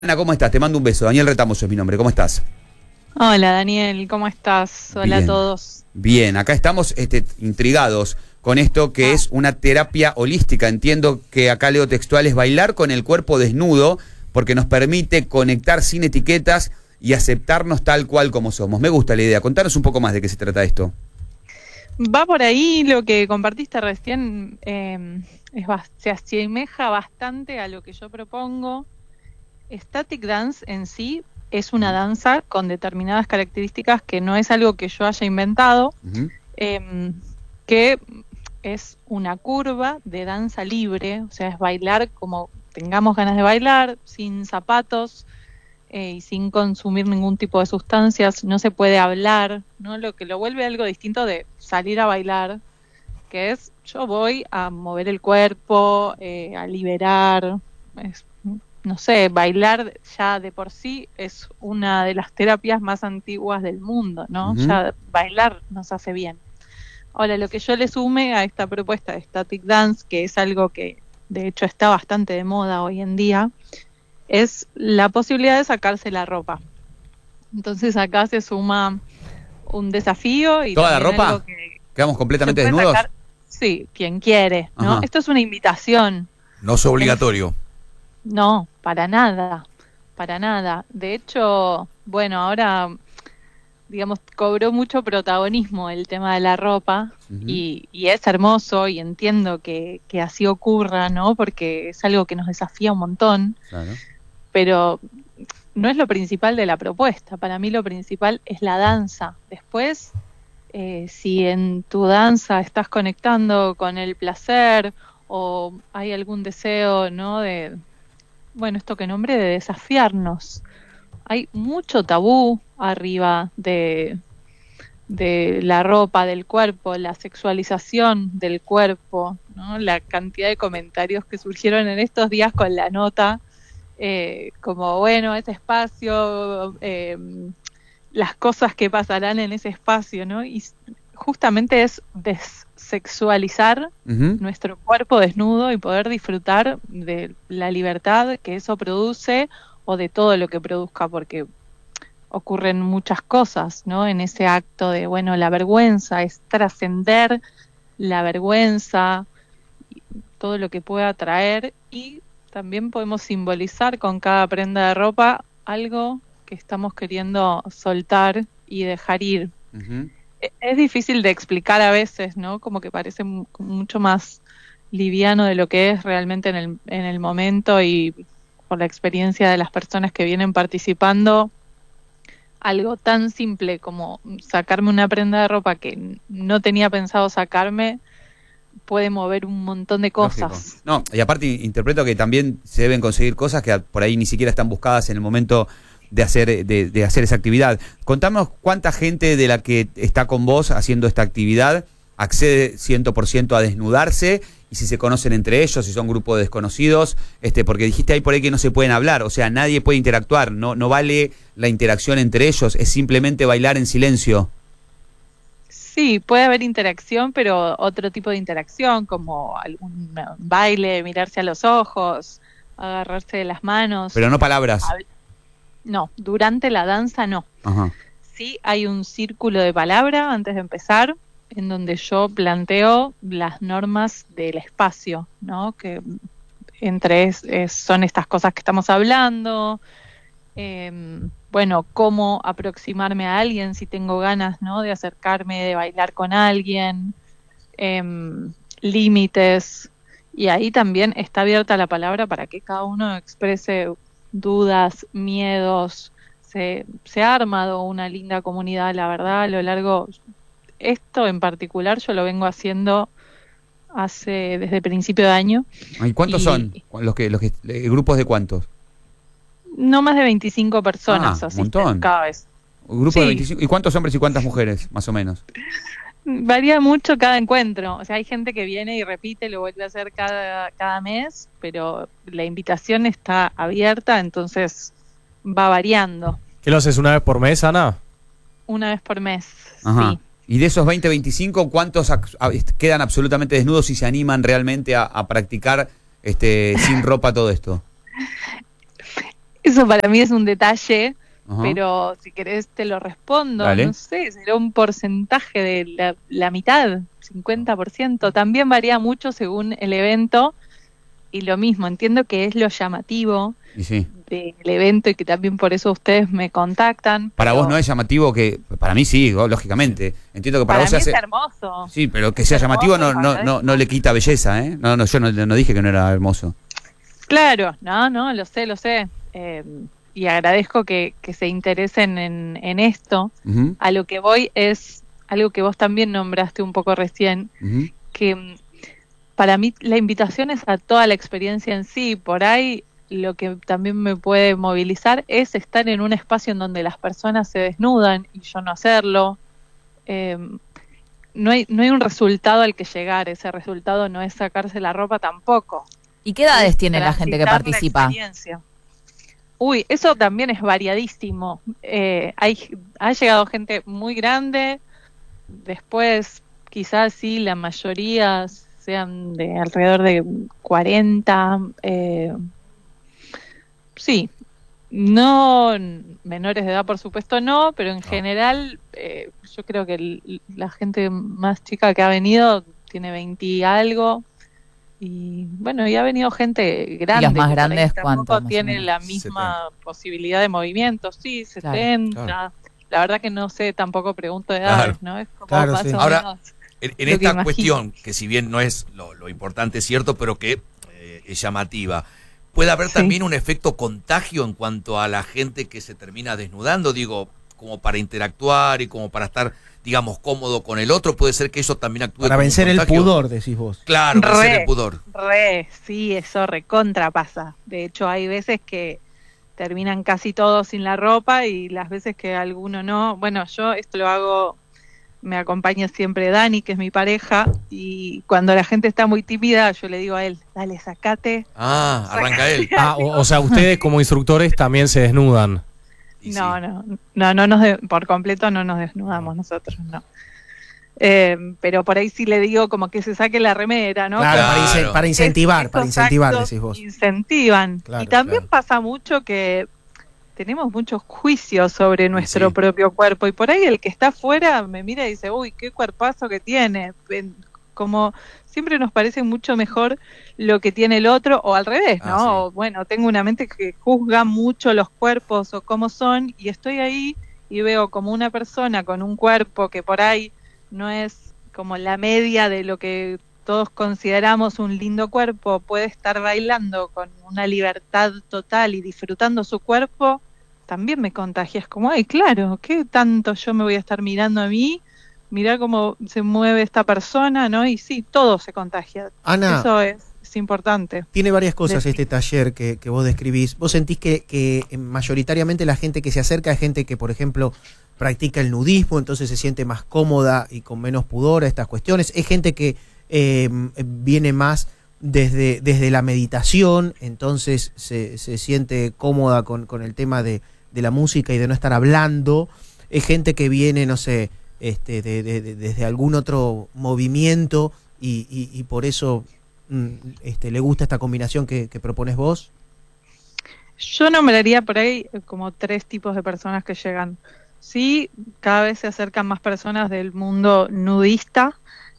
Ana, ¿cómo estás? Te mando un beso. Daniel Retamoso es mi nombre. ¿Cómo estás? Hola Daniel, ¿cómo estás? Hola a todos. Bien, acá estamos intrigados con esto que es una terapia holística. Entiendo que acá leo textual es bailar con el cuerpo desnudo porque nos permite conectar sin etiquetas y aceptarnos tal cual como somos. Me gusta la idea. Contanos un poco más de qué se trata esto. Va por ahí lo que compartiste recién, se asemeja bastante a lo que yo propongo. Static Dance en sí es una danza con determinadas características que no es algo que yo haya inventado, que es una curva de danza libre, o sea, es bailar como tengamos ganas de bailar, sin zapatos y sin consumir ningún tipo de sustancias. No se puede hablar, ¿no? Lo que lo vuelve algo distinto de salir a bailar, que es yo voy a mover el cuerpo, a liberar, no sé, bailar ya de por sí es una de las terapias más antiguas del mundo, ¿no? Ya bailar nos hace bien. Ahora, lo que yo le sume a esta propuesta de Static Dance, que es algo que de hecho está bastante de moda hoy en día, es la posibilidad de sacarse la ropa. Entonces acá se suma un desafío y ¿Toda la también ropa? algo que ¿Quedamos completamente desnudos? sacar, sí, quien quiere, ¿no? Ajá. Esto es una invitación. No es obligatorio. No, para nada, para nada. De hecho, bueno, ahora, digamos, cobró mucho protagonismo el tema de la ropa y es hermoso y entiendo que así ocurra, ¿no? Porque es algo que nos desafía un montón, Claro. pero no es lo principal de la propuesta. Para mí lo principal es la danza. Después, si en tu danza estás conectando con el placer o hay algún deseo, ¿no? De, bueno, esto que nombré, de desafiarnos. Hay mucho tabú arriba de la ropa, del cuerpo, la sexualización del cuerpo, ¿no? La cantidad de comentarios que surgieron en estos días con la nota, como, bueno, ese espacio, las cosas que pasarán en ese espacio, ¿no? Y justamente es desexualizar nuestro cuerpo desnudo y poder disfrutar de la libertad que eso produce o de todo lo que produzca, porque ocurren muchas cosas, ¿no? En ese acto de, bueno, la vergüenza es trascender la vergüenza, todo lo que pueda traer, y también podemos simbolizar con cada prenda de ropa algo que estamos queriendo soltar y dejar ir. Es difícil de explicar a veces, ¿no? Como que parece mucho más liviano de lo que es realmente en el momento, y por la experiencia de las personas que vienen participando, algo tan simple como sacarme una prenda de ropa que no tenía pensado sacarme puede mover un montón de cosas. Lógico. No, y aparte interpreto que también se deben conseguir cosas que por ahí ni siquiera están buscadas en el momento de hacer esa actividad. Contamos cuánta gente de la que está con vos haciendo esta actividad accede 100% a desnudarse, y si se conocen entre ellos, si son grupos de desconocidos, porque dijiste ahí por ahí que no se pueden hablar, o sea, nadie puede interactuar, no vale la interacción entre ellos, es simplemente bailar en silencio. Sí, puede haber interacción, pero otro tipo de interacción, como algún baile, mirarse a los ojos, agarrarse de las manos. Pero no palabras. No, durante la danza no. Ajá. Sí hay un círculo de palabra antes de empezar, en donde yo planteo las normas del espacio, ¿no? Que entre son estas cosas que estamos hablando, bueno, cómo aproximarme a alguien si tengo ganas, ¿no? De acercarme, de bailar con alguien, límites, y ahí también está abierta la palabra para que cada uno exprese dudas, miedos. Se ha armado una linda comunidad, la verdad, a lo largo. Esto en particular yo lo vengo haciendo desde el principio de año. ¿Y cuántos son? ¿Grupos de cuántos? No más de 25 personas un montón. cada vez. ¿Un grupo Sí. de 25? ¿Y cuántos hombres y cuántas mujeres, más o menos? Varía mucho cada encuentro. O sea, hay gente que viene y repite, lo vuelve a hacer cada mes, pero la invitación está abierta, entonces va variando. ¿Qué lo haces una vez por mes, Ana? Una vez por mes, Ajá. sí. Y de esos 20-25, ¿cuántos quedan absolutamente desnudos y se animan realmente a practicar sin ropa todo esto? Eso para mí es un detalle, Ajá. pero si querés te lo respondo. Dale. No sé, será un porcentaje de la mitad, 50%. También varía mucho según el evento. Y lo mismo, entiendo que es lo llamativo Y sí. del evento y que también por eso ustedes me contactan. Para pero vos no es llamativo que, para mí sí, lógicamente. Entiendo que para vos mí se es hace... hermoso. Sí, pero que sea Es llamativo hermoso, no le quita belleza, ¿eh? No, yo no dije que no era hermoso. Claro, no, lo sé. Y agradezco que se interesen en esto. Ujú, A lo que voy es algo que vos también nombraste un poco recién, ujú. que para mí la invitación es a toda la experiencia en sí. Por ahí lo que también me puede movilizar es estar en un espacio en donde las personas se desnudan y yo no hacerlo. No hay un resultado al que llegar, ese resultado no es sacarse la ropa tampoco. ¿Y qué edades Es tiene la gente que transitar la participa? experiencia. Uy, eso también es variadísimo. Ha llegado gente muy grande, después quizás sí, la mayoría sean de alrededor de 40, sí, no menores de edad por supuesto no, pero en general yo creo que la gente más chica que ha venido tiene 20 y algo. Y bueno, y ha venido gente grande. ¿Y los más que por ahí grandes tampoco cuánto, más o tiene menos? la misma posibilidad de movimiento, sí, 70. claro. La verdad que no sé, tampoco pregunto de edades, Claro. ¿no? Es como Claro, más sí. o Ahora, menos En lo que esta imagino. cuestión, que si bien no es lo importante, es cierto, pero que es llamativa, ¿puede haber Sí. también un efecto contagio en cuanto a la gente que se termina desnudando? Digo, como para interactuar y como para estar, digamos, cómodo con el otro, puede ser que eso también actúe Para como un vencer el contagio. pudor, decís vos. Claro, vencer el pudor. Sí, eso recontra pasa. De hecho, hay veces que terminan casi todos sin la ropa y las veces que alguno no. Bueno, yo esto lo hago, me acompaña siempre Dani, que es mi pareja, y cuando la gente está muy tímida, yo le digo a él, dale, sacate. Ah, arranca él. Ah, o sea, ustedes como instructores también se desnudan. Y No, sí. no, por completo no nos desnudamos nosotros, no. Pero por ahí sí le digo como que se saque la remera, ¿no? Claro, Claro. para incentivar, Esos para incentivar, actos decís vos. incentivan. Claro, y también claro. pasa mucho que tenemos muchos juicios sobre nuestro sí. propio cuerpo y por ahí el que está afuera me mira y dice, uy, qué cuerpazo que tiene. Como siempre nos parece mucho mejor lo que tiene el otro o al revés, ¿no? Ah, sí. O, bueno, tengo una mente que juzga mucho los cuerpos o cómo son y estoy ahí y veo como una persona con un cuerpo que por ahí no es como la media de lo que todos consideramos un lindo cuerpo, puede estar bailando con una libertad total y disfrutando su cuerpo, también me contagias como, ay, claro, ¿qué tanto yo me voy a estar mirando a mí? Mirá cómo se mueve esta persona, ¿no? Y sí, todo se contagia. Ana, Eso es importante. tiene varias cosas Decí. este taller que vos describís. ¿Vos sentís que mayoritariamente la gente que se acerca es gente que, por ejemplo, practica el nudismo, entonces se siente más cómoda y con menos pudor a estas cuestiones? ¿Es gente que viene más desde la meditación, entonces se siente cómoda con el tema de la música y de no estar hablando? ¿Es gente que viene, no sé, desde algún otro movimiento y por eso le gusta esta combinación que propones vos? Yo nombraría por ahí como 3 tipos de personas que llegan. Sí, cada vez se acercan más personas del mundo nudista,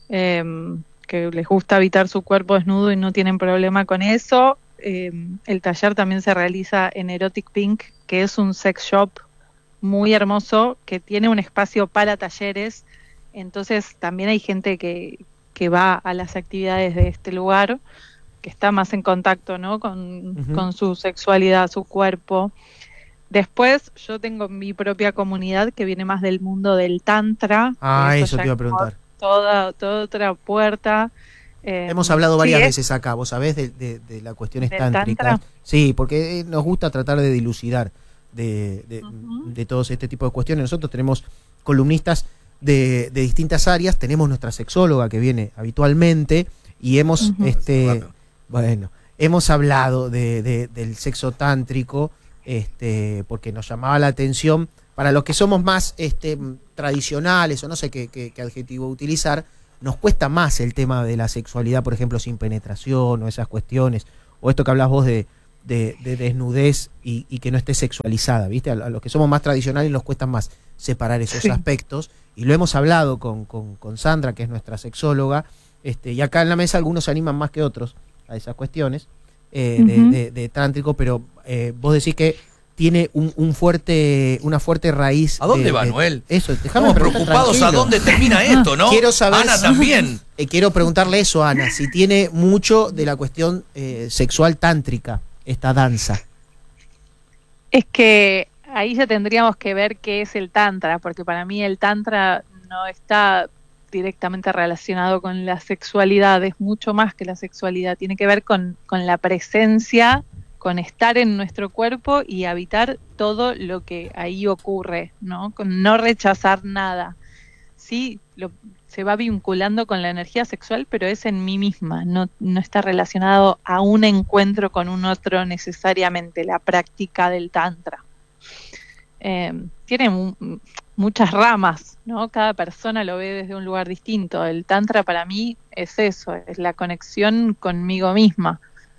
que les gusta habitar su cuerpo desnudo y no tienen problema con eso. El taller también se realiza en Erotic Pink, que es un sex shop muy hermoso, que tiene un espacio para talleres. Entonces también hay gente que va a las actividades de este lugar, que está más en contacto, ¿no? con su sexualidad, su cuerpo. Después yo tengo mi propia comunidad que viene más del mundo del tantra. Ah, eso ya te iba a es preguntar. toda otra puerta. Hemos hablado varias sí, veces acá, vos sabés, de las cuestiones ¿Del tántricas. tantra? Sí, porque nos gusta tratar de dilucidar Ujú. de todos este tipo de cuestiones. Nosotros tenemos columnistas de distintas áreas, tenemos nuestra sexóloga que viene habitualmente y hemos Ujú. hemos hablado del sexo tántrico, porque nos llamaba la atención para los que somos más tradicionales, o no sé qué adjetivo utilizar. Nos cuesta más el tema de la sexualidad, por ejemplo, sin penetración o esas cuestiones, o esto que hablas vos de de desnudez y que no esté sexualizada, ¿viste? A los que somos más tradicionales nos cuesta más separar esos aspectos, y lo hemos hablado con Sandra, que es nuestra sexóloga, y acá en la mesa algunos se animan más que otros a esas cuestiones de tántrico, pero vos decís que tiene una fuerte raíz. ¿A dónde va, Noel? Eso, déjame Estamos preguntar, preocupados tranquilo. a dónde termina esto, ¿no? Quiero saber Ana también. Quiero preguntarle eso a Ana, si tiene mucho de la cuestión sexual tántrica, esta danza. Es que ahí ya tendríamos que ver qué es el tantra, porque para mí el tantra no está directamente relacionado con la sexualidad, es mucho más que la sexualidad, tiene que ver con la presencia, con estar en nuestro cuerpo y habitar todo lo que ahí ocurre, ¿no? Con no rechazar nada. Sí, se va vinculando con la energía sexual, pero es en mí misma, no está relacionado a un encuentro con un otro necesariamente, la práctica del tantra. Tiene muchas ramas, ¿no? Cada persona lo ve desde un lugar distinto. El tantra para mí es eso, es la conexión conmigo misma.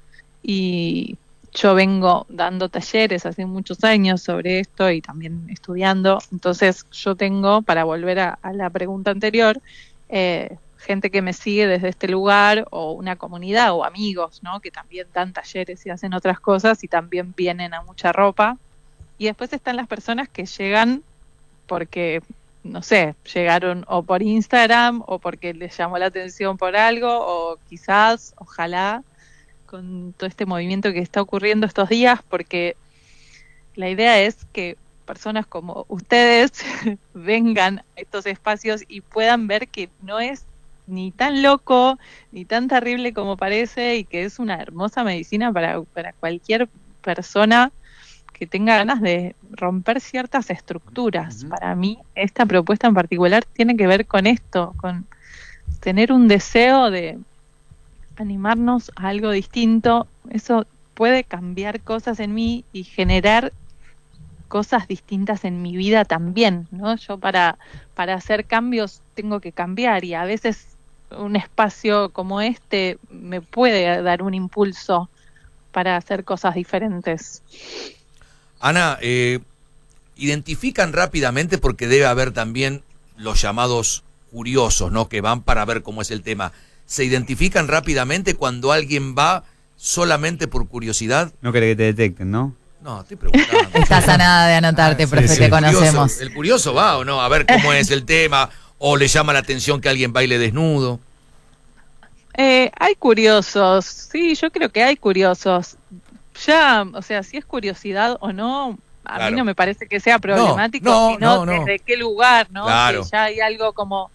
Y yo vengo dando talleres hace muchos años sobre esto y también estudiando. Entonces yo tengo, para volver a la pregunta anterior, gente que me sigue desde este lugar, o una comunidad, o amigos, ¿no? Que también dan talleres y hacen otras cosas y también vienen a Mucha Ropa. Y después están las personas que llegan porque, no sé, llegaron o por Instagram o porque les llamó la atención por algo, o quizás, ojalá, con todo este movimiento que está ocurriendo estos días, porque la idea es que personas como ustedes vengan a estos espacios y puedan ver que no es ni tan loco ni tan terrible como parece, y que es una hermosa medicina para cualquier persona que tenga ganas de romper ciertas estructuras. Para mí, esta propuesta en particular tiene que ver con esto, con tener un deseo de animarnos a algo distinto. Eso puede cambiar cosas en mí y generar cosas distintas en mi vida también, ¿no? Yo para hacer cambios tengo que cambiar, y a veces un espacio como este me puede dar un impulso para hacer cosas diferentes. Ana, identifican rápidamente, porque debe haber también los llamados curiosos, ¿no? Que van para ver cómo es el tema. ¿Se identifican rápidamente cuando alguien va solamente por curiosidad? No querés que te detecten, ¿no? No, estoy preguntando. Estás a nada de anotarte, profe, te conocemos. ¿El curioso va o no? A ver cómo es el tema. ¿O le llama la atención que alguien baile desnudo? Hay curiosos, sí, yo creo que hay curiosos. Ya, o sea, si es curiosidad o no, a mí no me parece que sea problemático, sino desde qué lugar, ¿no? Claro. Que ya hay algo como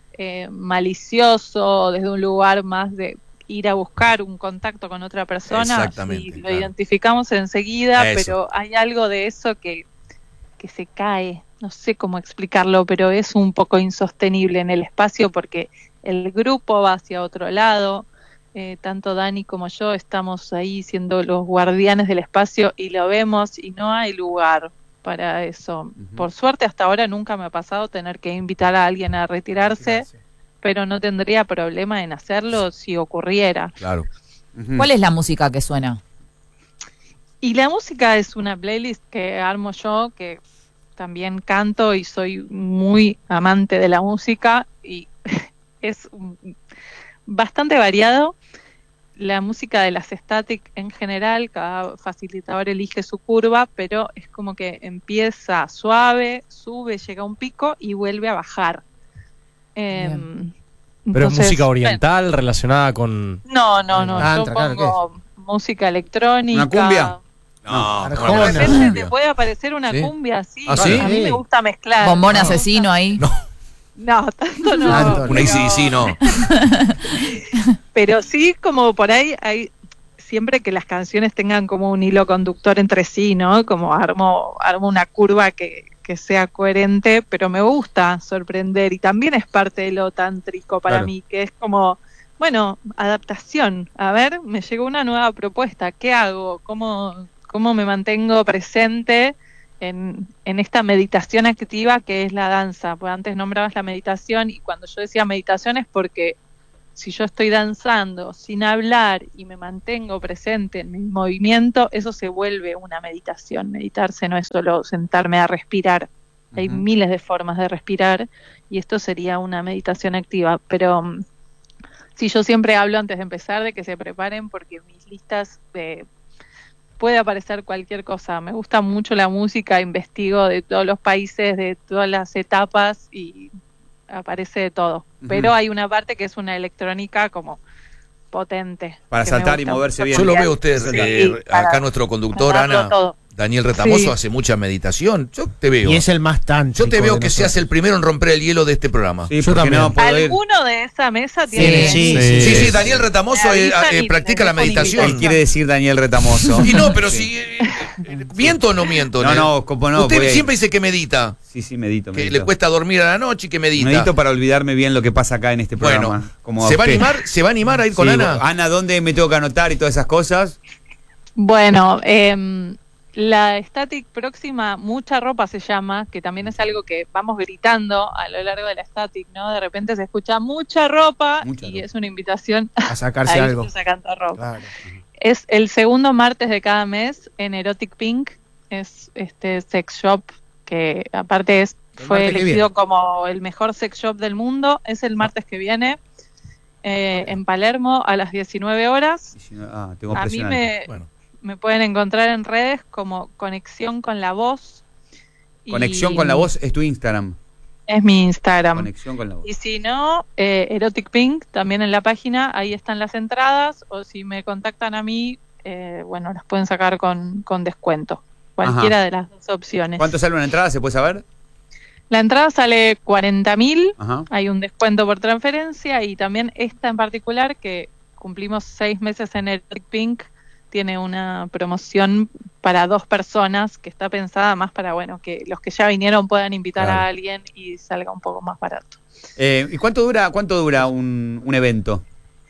malicioso, desde un lugar más de ir a buscar un contacto con otra persona. Exactamente, Sí, claro. lo identificamos enseguida, Eso. pero hay algo de eso que se cae, no sé cómo explicarlo, pero es un poco insostenible en el espacio, porque el grupo va hacia otro lado. Tanto Dani como yo estamos ahí siendo los guardianes del espacio y lo vemos, y no hay lugar para eso. Por suerte hasta ahora nunca me ha pasado tener que invitar a alguien a retirarse, pero no tendría problema en hacerlo si ocurriera. Claro. ¿Cuál es la música que suena? Y la música es una playlist que armo yo, que también canto y soy muy amante de la música, y es bastante variado. La música de las Static en general, cada facilitador elige su curva, pero es como que empieza suave, sube, llega a un pico y vuelve a bajar. Pero Entonces, es música oriental relacionada con... No, Tantra, yo claro, pongo música electrónica. ¿Una cumbia? No, Arjona. De repente te puede aparecer una ¿Sí? cumbia así. ¿Ah, sí? A mí me gusta mezclar. Bombón ¿no? asesino ahí. No, tanto no. Tanto no. Una AC/DC no. Pero sí, como por ahí hay siempre que las canciones tengan como un hilo conductor entre sí, ¿no? Como armo una curva que sea coherente, pero me gusta sorprender, y también es parte de lo tántrico para Claro. mí, que es como, bueno, adaptación. A ver, me llegó una nueva propuesta, ¿qué hago? ¿Cómo me mantengo presente en esta meditación activa que es la danza? Pues antes nombrabas la meditación, y cuando yo decía meditación es porque si yo estoy danzando sin hablar y me mantengo presente en mi movimiento, eso se vuelve una meditación. Meditarse no es solo sentarme a respirar. Hay miles de formas de respirar y esto sería una meditación activa. Pero si yo siempre hablo antes de empezar de que se preparen porque mis listas puede aparecer cualquier cosa. Me gusta mucho la música, investigo de todos los países, de todas las etapas y aparece de todo. Pero hay una parte que es una electrónica como potente. Para saltar y moverse bien. Yo lo veo a usted, acá nuestro conductor, Ana, todo. Daniel Retamoso, hace mucha meditación. Yo te veo. Y es el más tántrico. Yo te veo que seas el primero en romper el hielo de este programa. Sí, yo también. No puedo ir. ¿Alguno de esa mesa tiene? Sí, Daniel Retamoso practica la meditación. ¿Qué quiere decir Daniel Retamoso? Y no, pero si ¿miento o no miento? No, como no. Usted siempre dice que medita. Sí, medito. Que le cuesta dormir a la noche y que medita. Medito para olvidarme bien lo que pasa acá en este programa. Bueno, como ¿se va a animar a ir con Ana? Ana, ¿dónde me tengo que anotar y todas esas cosas? Bueno, la Static próxima, Mucha Ropa se llama, que también es algo que vamos gritando a lo largo de la Static, ¿no? De repente se escucha mucha ropa y es una invitación a sacarse algo. Sacando ropa. Claro. Es el segundo martes de cada mes en Erotic Pink, es este sex shop que aparte fue elegido como el mejor sex shop del mundo. Es el martes que viene en Palermo a las 19 horas. Tengo a mí me pueden encontrar en redes como Conexión con la Voz. Conexión con la Voz es tu Instagram. Es mi Instagram. Conexión con la Voz. Y si no, Erotic Pink, también en la página, ahí están las entradas. O si me contactan a mí, las pueden sacar con descuento. Cualquiera de las dos opciones. ¿Cuánto sale una entrada? ¿Se puede saber? La entrada sale 40.000. Hay un descuento por transferencia. Y también esta en particular, que cumplimos 6 meses en Erotic Pink, tiene una promoción para 2 personas que está pensada más para, que los que ya vinieron puedan invitar a alguien y salga un poco más barato. ¿Y cuánto dura un evento?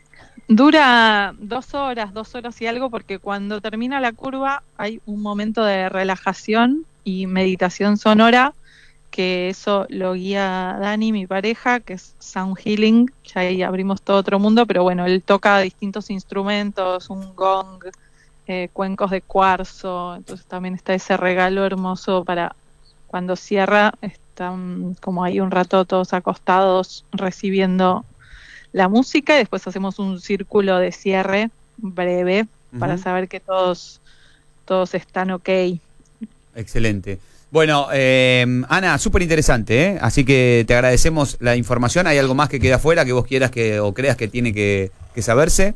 Dura 2 horas y algo, porque cuando termina la curva hay un momento de relajación y meditación sonora, que eso lo guía Dani, mi pareja, que es Sound Healing. Ya ahí abrimos todo otro mundo, pero él toca distintos instrumentos, un gong, cuencos de cuarzo, entonces también está ese regalo hermoso para cuando cierra, están como ahí un rato todos acostados recibiendo la música y después hacemos un círculo de cierre breve para saber que todos están ok. Excelente. Bueno, Ana, súper interesante, así que te agradecemos la información. ¿Hay algo más que queda afuera que vos quieras o creas que tiene que saberse?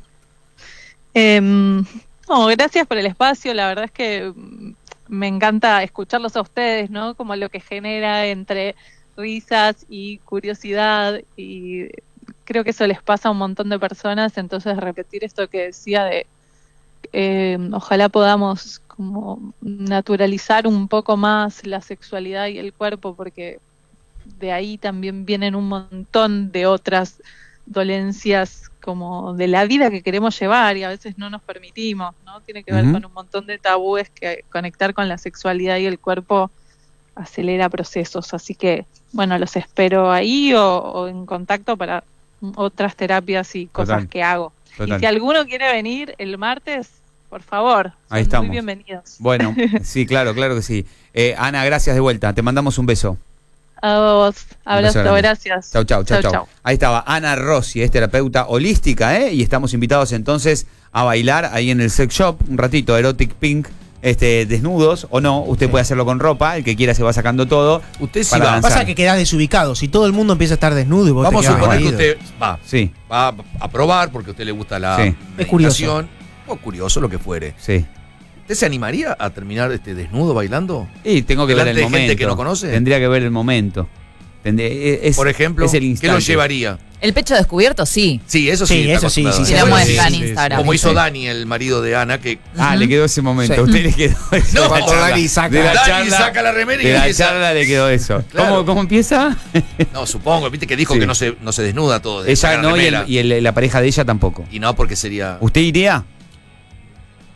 No, gracias por el espacio. La verdad es que me encanta escucharlos a ustedes, ¿no? Como lo que genera entre risas y curiosidad, y creo que eso les pasa a un montón de personas. Entonces repetir esto que decía de ojalá podamos como naturalizar un poco más la sexualidad y el cuerpo, porque de ahí también vienen un montón de otras dolencias como de la vida que queremos llevar y a veces no nos permitimos, ¿no? Tiene que ver con un montón de tabúes que conectar con la sexualidad y el cuerpo acelera procesos. Así que, los espero ahí o en contacto para otras terapias y cosas que hago. Y si alguno quiere venir el martes, por favor, ahí estamos. Muy bienvenidos. Bueno, sí, claro que sí. Ana, gracias de vuelta. Te mandamos un beso. A vos, abrazo, gracias. Chau. Ahí estaba Ana Rossi, es terapeuta holística, y estamos invitados entonces a bailar ahí en el sex shop un ratito, Erotic Pink, desnudos o no, usted puede hacerlo con ropa, el que quiera se va sacando todo. Usted sí va. Pasa que quedás desubicado, si todo el mundo empieza a estar desnudo y vos vamos te quedás a suponer caído. que usted va a probar porque a usted le gusta la meditación, o curioso, lo que fuere. Sí. ¿Usted se animaría a terminar desnudo bailando? Y tengo que ver el momento. Gente que no conoce. Tendría que ver el momento. Por ejemplo, ¿qué lo llevaría? El pecho descubierto, sí. Sí, eso sí. Eso sí. Y la muestra en Instagram. Como hizo Dani, el marido de Ana, que... le quedó ese momento. A usted le quedó eso. No, cuando Dani saca la remera y la empieza... charla le quedó eso. Claro. ¿Cómo empieza? No, supongo. Viste que dijo que no se desnuda todo. Ella no, y la pareja de ella tampoco. Y no, porque sería... ¿Usted iría?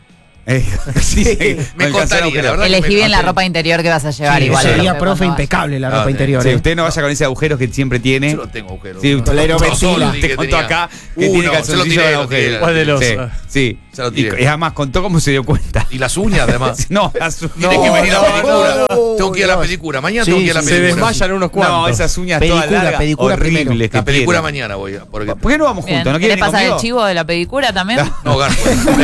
Sí, Me contaría, la verdad. Elegí bien la ropa interior que vas a llevar. Sí, igual. sería, profe, impecable la ropa interior. Sí, usted no vaya con ese agujero que siempre tiene. Yo no tengo agujeros. Sí, Con la aerometila. te contó acá que tiene calzoncillo de agujero. ¿Cuál de los? Sí. Ya lo tiré. Y además contó cómo se dio cuenta. Y las uñas, además. No, las uñas. Tiene que venir a la película. no, Tengo que ir a la Dios. película. Mañana Sí, tengo que ir a la sí, Se película. desmayan unos cuantos. No, esas uñas Pedicura, todas largas, pedicura horribles primero. que La película tiene. mañana voy a. Porque... ¿Por qué no vamos Bien. juntos? ¿No ¿Qué quiere le venir pasa conmigo? del chivo de la pedicura también? No, Garpo.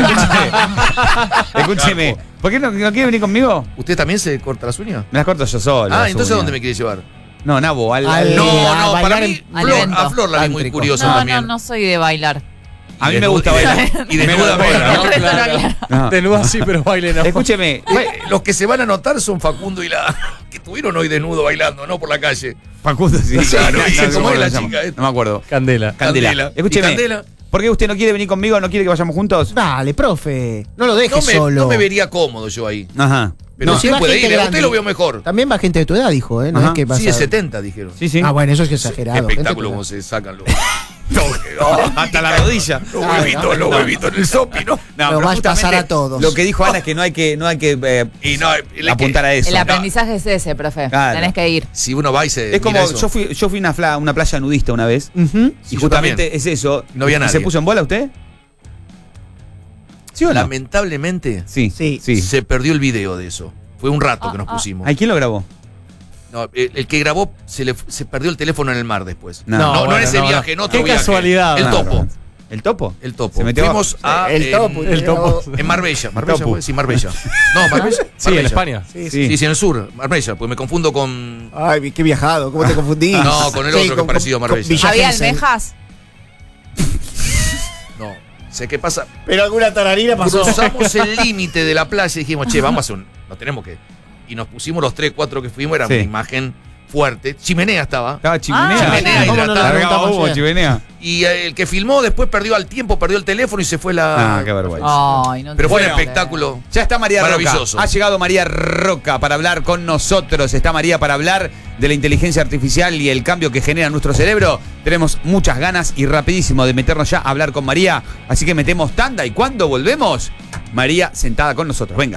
Escúcheme. ¿Por qué no quiere venir conmigo? ¿Usted también se corta las uñas? Me las corto yo solo. Ah, las entonces uñas. ¿dónde me quiere llevar? No, Nabo, Al- No, a para bailar mí, al Flor, evento. a Flor la vi muy Tántrico. curiosa No, también. no soy de bailar. A mí me gusta bailar. Y desnuda Me- menos, ¿no? Claro. No. Desnuda sí, pero baile no. Escúcheme, Los que se van a notar son Facundo y la que estuvieron hoy desnudo bailando, ¿no? Por la calle. Facundo, sí. Claro, No, dice, no sé ¿cómo cómo es la se llama. chica esta? No me acuerdo. Candela. Candela. Escúcheme. ¿Y Candela? ¿Por qué usted no quiere venir conmigo? ¿No quiere que vayamos juntos? Dale, profe. No lo dejes solo. No me vería cómodo yo ahí. Ajá. Pero No, sí si va puede gente ir. A grande. usted lo veo mejor. También va gente de tu edad, dijo, ¿eh? No Ajá. es que vas Sí, de a- 70, dijeron. Sí, sí. Ah, bueno, eso es exagerado. gente Espectáculo de tu como edad. se sacan los, Hasta la rodilla. los huevitos en el sopi, ¿no? No, Lo pero vas a pasar justamente a todos. Lo que dijo Ana es que no hay que Y no, apuntar a eso. El aprendizaje es ese, profe. Claro. Tenés que ir. Si uno va y se Es como, mira eso. yo fui a una playa nudista una vez. Ujú. Y yo justamente también. es eso. No había ¿Y nadie. ¿Se puso en bola usted? ¿Sí o no? Lamentablemente Sí, Sí. sí. se perdió el video de eso. Fue un rato que nos pusimos. ¿Ay, quién lo grabó? No, el que grabó se perdió el teléfono en el mar después. No. No, bueno, en ese no, viaje, en otro Qué viaje. casualidad. El No, topo. no. ¿El topo? El topo. Se metió Fuimos a. El topo. el topo. En Marbella. ¿Marbella? topo. fue? Sí, Marbella. No, Marbella. Sí, en Marbella. España. Sí, Sí, sí, en el sur. Marbella, pues me confundo con. Ay, qué viajado, ¿cómo te confundí? No, con el otro que es parecido a Marbella. Villa ¿Había Gesell. almejas? No. Sé qué pasa. Pero alguna tararina pasó. Cruzamos el límite de la playa y dijimos, che, vamos a hacer un. No tenemos que. Y nos pusimos los 3, 4 que fuimos, era Sí. una imagen fuerte. Chimenea estaba. Estaba chimenea. Chimenea ¿Cómo no lo hidratada. Largaba preguntamos humo, ayer? chimenea. Y el que filmó después perdió al tiempo, perdió el teléfono y se fue la. Ah, qué vergüenza. Ay, no Pero fue un Bueno. espectáculo. Ya está María Maravilloso. Roca. Ha llegado María Roca para hablar con nosotros. Está María para hablar de la inteligencia artificial y el cambio que genera en nuestro cerebro. Tenemos muchas ganas y rapidísimo de meternos ya a hablar con María. Así que metemos tanda y cuando volvemos, María sentada con nosotros. Venga.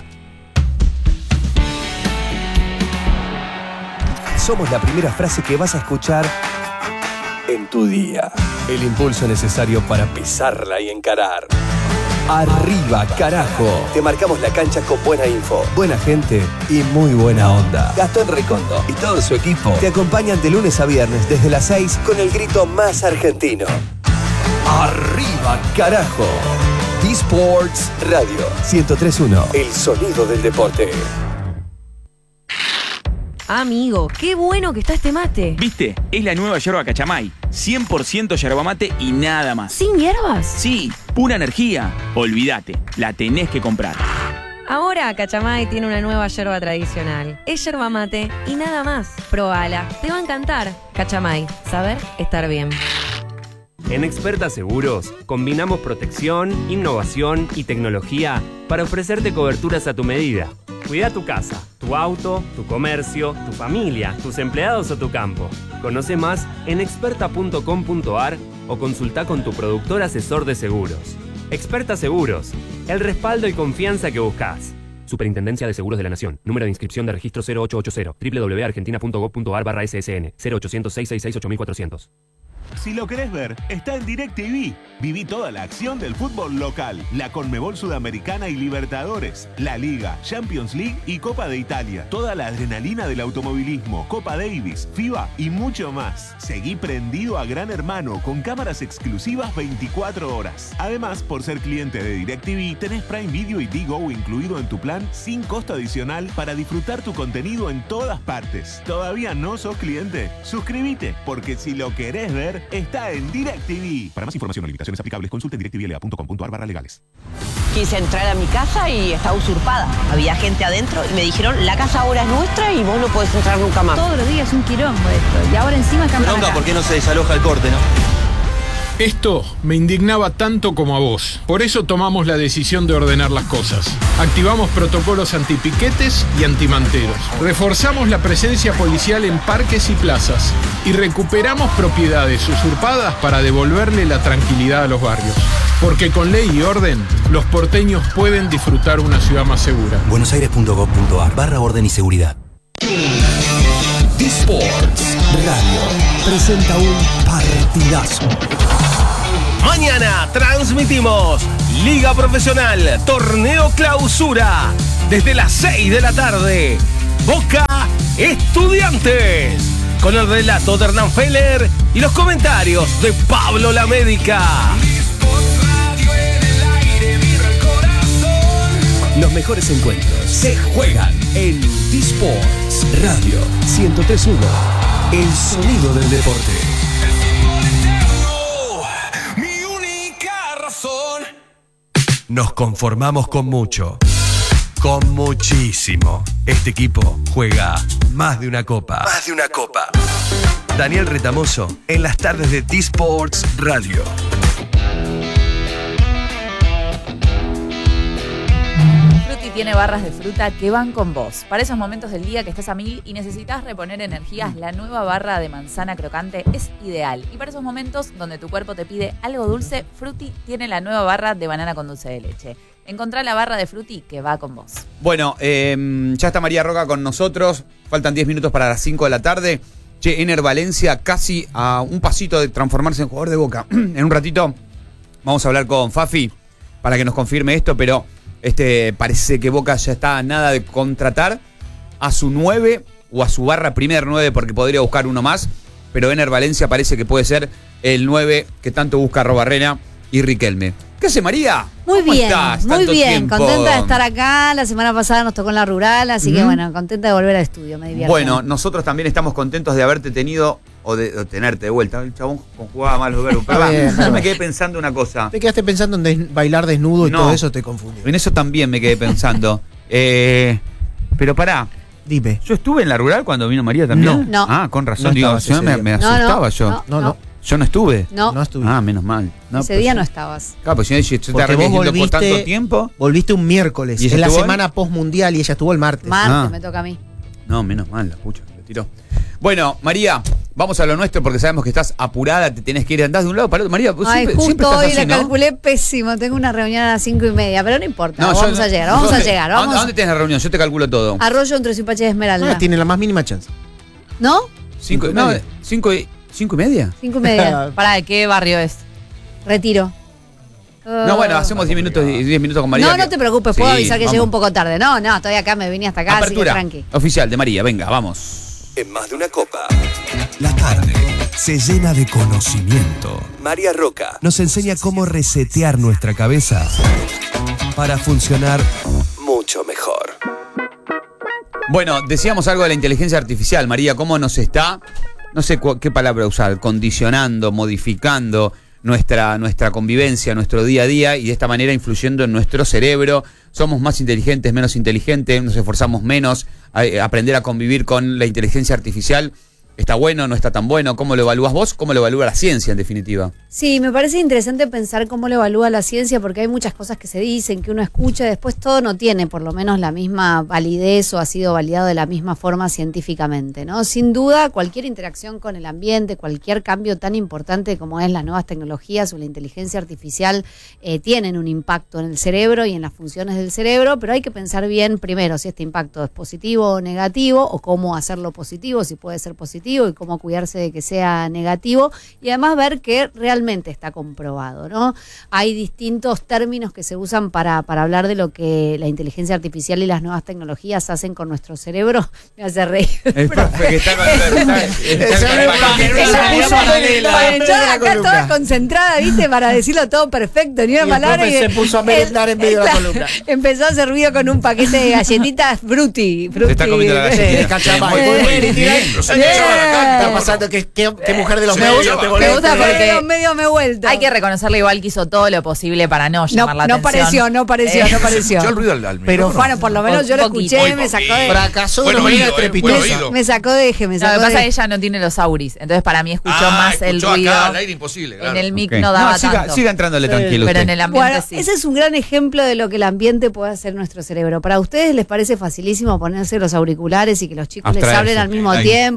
Somos la primera frase que vas a escuchar en tu día. El impulso necesario para pisarla y encarar. Arriba, carajo. Te marcamos la cancha con buena info, buena gente y muy buena onda. Gastón Recondo y todo su equipo te acompañan de lunes a viernes desde las 6 con el grito más argentino. Arriba, carajo. D-Sports Radio 103.1. El sonido del deporte. Amigo, qué bueno que está este mate. ¿Viste? Es la nueva yerba Cachamay. 100% yerba mate y nada más. ¿Sin hierbas? Sí, pura energía. Olvídate, la tenés que comprar. Ahora Cachamay tiene una nueva yerba tradicional. Es yerba mate y nada más. Probala, te va a encantar. Cachamay, saber estar bien. En Experta Seguros, combinamos protección, innovación y tecnología para ofrecerte coberturas a tu medida. Cuida tu casa, tu auto, tu comercio, tu familia, tus empleados o tu campo. Conoce más en experta.com.ar o consulta con tu productor asesor de seguros. Experta Seguros, el respaldo y confianza que buscas. Superintendencia de Seguros de la Nación. Número de inscripción de registro 0880 www.argentina.gov.ar/ssn 0800 666 8400. Si lo querés ver, está en DirecTV. Viví toda la acción del fútbol local, la Conmebol Sudamericana y Libertadores, la Liga, Champions League y Copa de Italia. Toda la adrenalina del automovilismo, Copa Davis, FIBA y mucho más. Seguí prendido a Gran Hermano con cámaras exclusivas 24 horas. Además, por ser cliente de DirecTV, tenés Prime Video y Digo incluido en tu plan sin costo adicional para disfrutar tu contenido en todas partes. ¿Todavía no sos cliente? Suscríbete, porque si lo querés ver, está en DirecTV. Para más información o limitaciones aplicables, consulte directvla.com.ar/legales. Quise entrar a mi casa y estaba usurpada. Había gente adentro y me dijeron, la casa ahora es nuestra y vos no podés entrar nunca más. Todos los días un quilombo esto. Y ahora encima Bronca, ¿por qué no se desaloja el corte, no? Esto me indignaba tanto como a vos. Por eso tomamos la decisión de ordenar las cosas. Activamos protocolos antipiquetes y antimanteros. Reforzamos la presencia policial en parques y plazas. Y recuperamos propiedades usurpadas para devolverle la tranquilidad a los barrios. Porque con ley y orden, los porteños pueden disfrutar una ciudad más segura. buenosaires.gov.ar/orden y seguridad. Sports Radio presenta un partidazo. Mañana transmitimos Liga Profesional, Torneo Clausura, desde las 6 de la tarde. Boca Estudiantes, con el relato de Hernán Feller y los comentarios de Pablo La Médica. Los mejores encuentros se juegan en Sports Radio 103.1, el sonido del deporte. Nos conformamos con mucho, con muchísimo. Este equipo juega más de una copa. Más de una copa. Daniel Retamoso en las tardes de T-Sports Radio. Fruti tiene barras de fruta que van con vos. Para esos momentos del día que estás a mil y necesitas reponer energías, la nueva barra de manzana crocante es ideal. Y para esos momentos donde tu cuerpo te pide algo dulce, Fruti tiene la nueva barra de banana con dulce de leche. Encontrá la barra de Fruti que va con vos. Bueno, ya está María Roca con nosotros. Faltan 10 minutos para las 5 de la tarde. Che, Ener Valencia casi a un pasito de transformarse en jugador de Boca. En un ratito vamos a hablar con Fafi para que nos confirme esto, pero parece que Boca ya está a nada de contratar a su 9 o a su barra primer 9, porque podría buscar uno más, pero Ener Valencia parece que puede ser el 9 que tanto busca Robarrena y Riquelme. ¿Qué hace, María? Muy ¿Cómo bien, estás? muy Tanto bien. tiempo. Contenta de estar acá. La semana pasada nos tocó en la rural, así que bueno, contenta de volver al estudio. Me divierto. Bueno, nosotros también estamos contentos de haberte tenido o de tenerte de vuelta. El chabón conjugaba mal los verbos. Pero yo me quedé pensando una cosa. Te quedaste pensando en bailar desnudo y todo eso te confundió. En eso también me quedé pensando. Pero pará. Dime. ¿Yo estuve en la rural cuando vino María también? No. Ah, con razón. No Digo, estabas ese me día. asustaba yo. No. Yo no estuve. No estuve. Ah, menos mal. No, ese pues, día no estabas. Claro, pues si yo te Porque vos por tanto tiempo. Volviste un miércoles. ¿Y ella en la estuvo semana post-mundial y ella estuvo el martes. Martes me toca a mí. No, menos mal, la pucha, le tiró. Bueno, María, vamos a lo nuestro porque sabemos que estás apurada, te tenés que ir, andás de un lado para otro. María, vos Ay, siempre justo estás hoy así, la ¿no? calculé pésimo. Tengo una reunión a las 5:30, pero no importa. No, vamos a llegar. ¿A dónde tenés la reunión? Yo te calculo todo. Arroyo entre Suipacha y Esmeralda. No tiene la más mínima chance. ¿No? 5:30. 5:30. 5:30. ¿Para de qué barrio es? Retiro. No, bueno, hacemos 10 minutos con María. No te preocupes, puedo Sí, avisar que vamos. llego un poco tarde. No, estoy acá, me vine hasta acá, Apertura así que tranqui. oficial de María, venga, vamos. En más de una copa, la tarde se llena de conocimiento. María Roca nos enseña cómo resetear nuestra cabeza para funcionar mucho mejor. Bueno, decíamos algo de la inteligencia artificial, María, cómo nos está, no sé qué palabra usar, condicionando, modificando nuestra convivencia, nuestro día a día, y de esta manera influyendo en nuestro cerebro. Somos más inteligentes, menos inteligentes, nos esforzamos menos. Aprender a convivir con la inteligencia artificial, ¿está bueno, no está tan bueno? ¿Cómo lo evalúas vos? ¿Cómo lo evalúa la ciencia, en definitiva? Sí, me parece interesante pensar cómo lo evalúa la ciencia, porque hay muchas cosas que se dicen, que uno escucha, y después todo no tiene por lo menos la misma validez o ha sido validado de la misma forma científicamente, ¿no? Sin duda, cualquier interacción con el ambiente, cualquier cambio tan importante como es las nuevas tecnologías o la inteligencia artificial, tienen un impacto en el cerebro y en las funciones del cerebro, pero hay que pensar bien primero si este impacto es positivo o negativo, o cómo hacerlo positivo, si puede ser positivo, y cómo cuidarse de que sea negativo, y además ver que realmente está comprobado, ¿no? Hay distintos términos que se usan para hablar de lo que la inteligencia artificial y las nuevas tecnologías hacen con nuestro cerebro. Me hace reír. El profe que está Yo acá toda concentrada, ¿viste? Para decirlo todo perfecto, ni una Y el palabra. profe se puso a merendar en medio de la columna. Empezó a hacer ruido con un paquete de galletitas Frutti. Se está comiendo la galletita. De Cachamay. Muy bien. Está pasando que mujer de los medios te Me volvés. gusta porque medio me he vuelto. hay que reconocerle igual que hizo todo lo posible para no llamar la atención. No pareció. Yo el ruido al Pero Bueno, por lo menos yo lo escuché, me sacó de... fracasó de una manera estrepitosa. Me sacó de eje, me Lo que sacó pasa es de que ella no tiene los auris, entonces para mí escuchó más el escuchó ruido. acá al aire imposible, claro. En el mic Ok. no daba siga, tanto. siga entrándole tranquilo Pero usted. en el ambiente Bueno, sí. ese es un gran ejemplo de lo que el ambiente puede hacer nuestro cerebro. ¿Para ustedes les parece facilísimo ponerse los auriculares y que los chicos les Abstraerse. hablen al mismo Ahí. tiempo y que les dan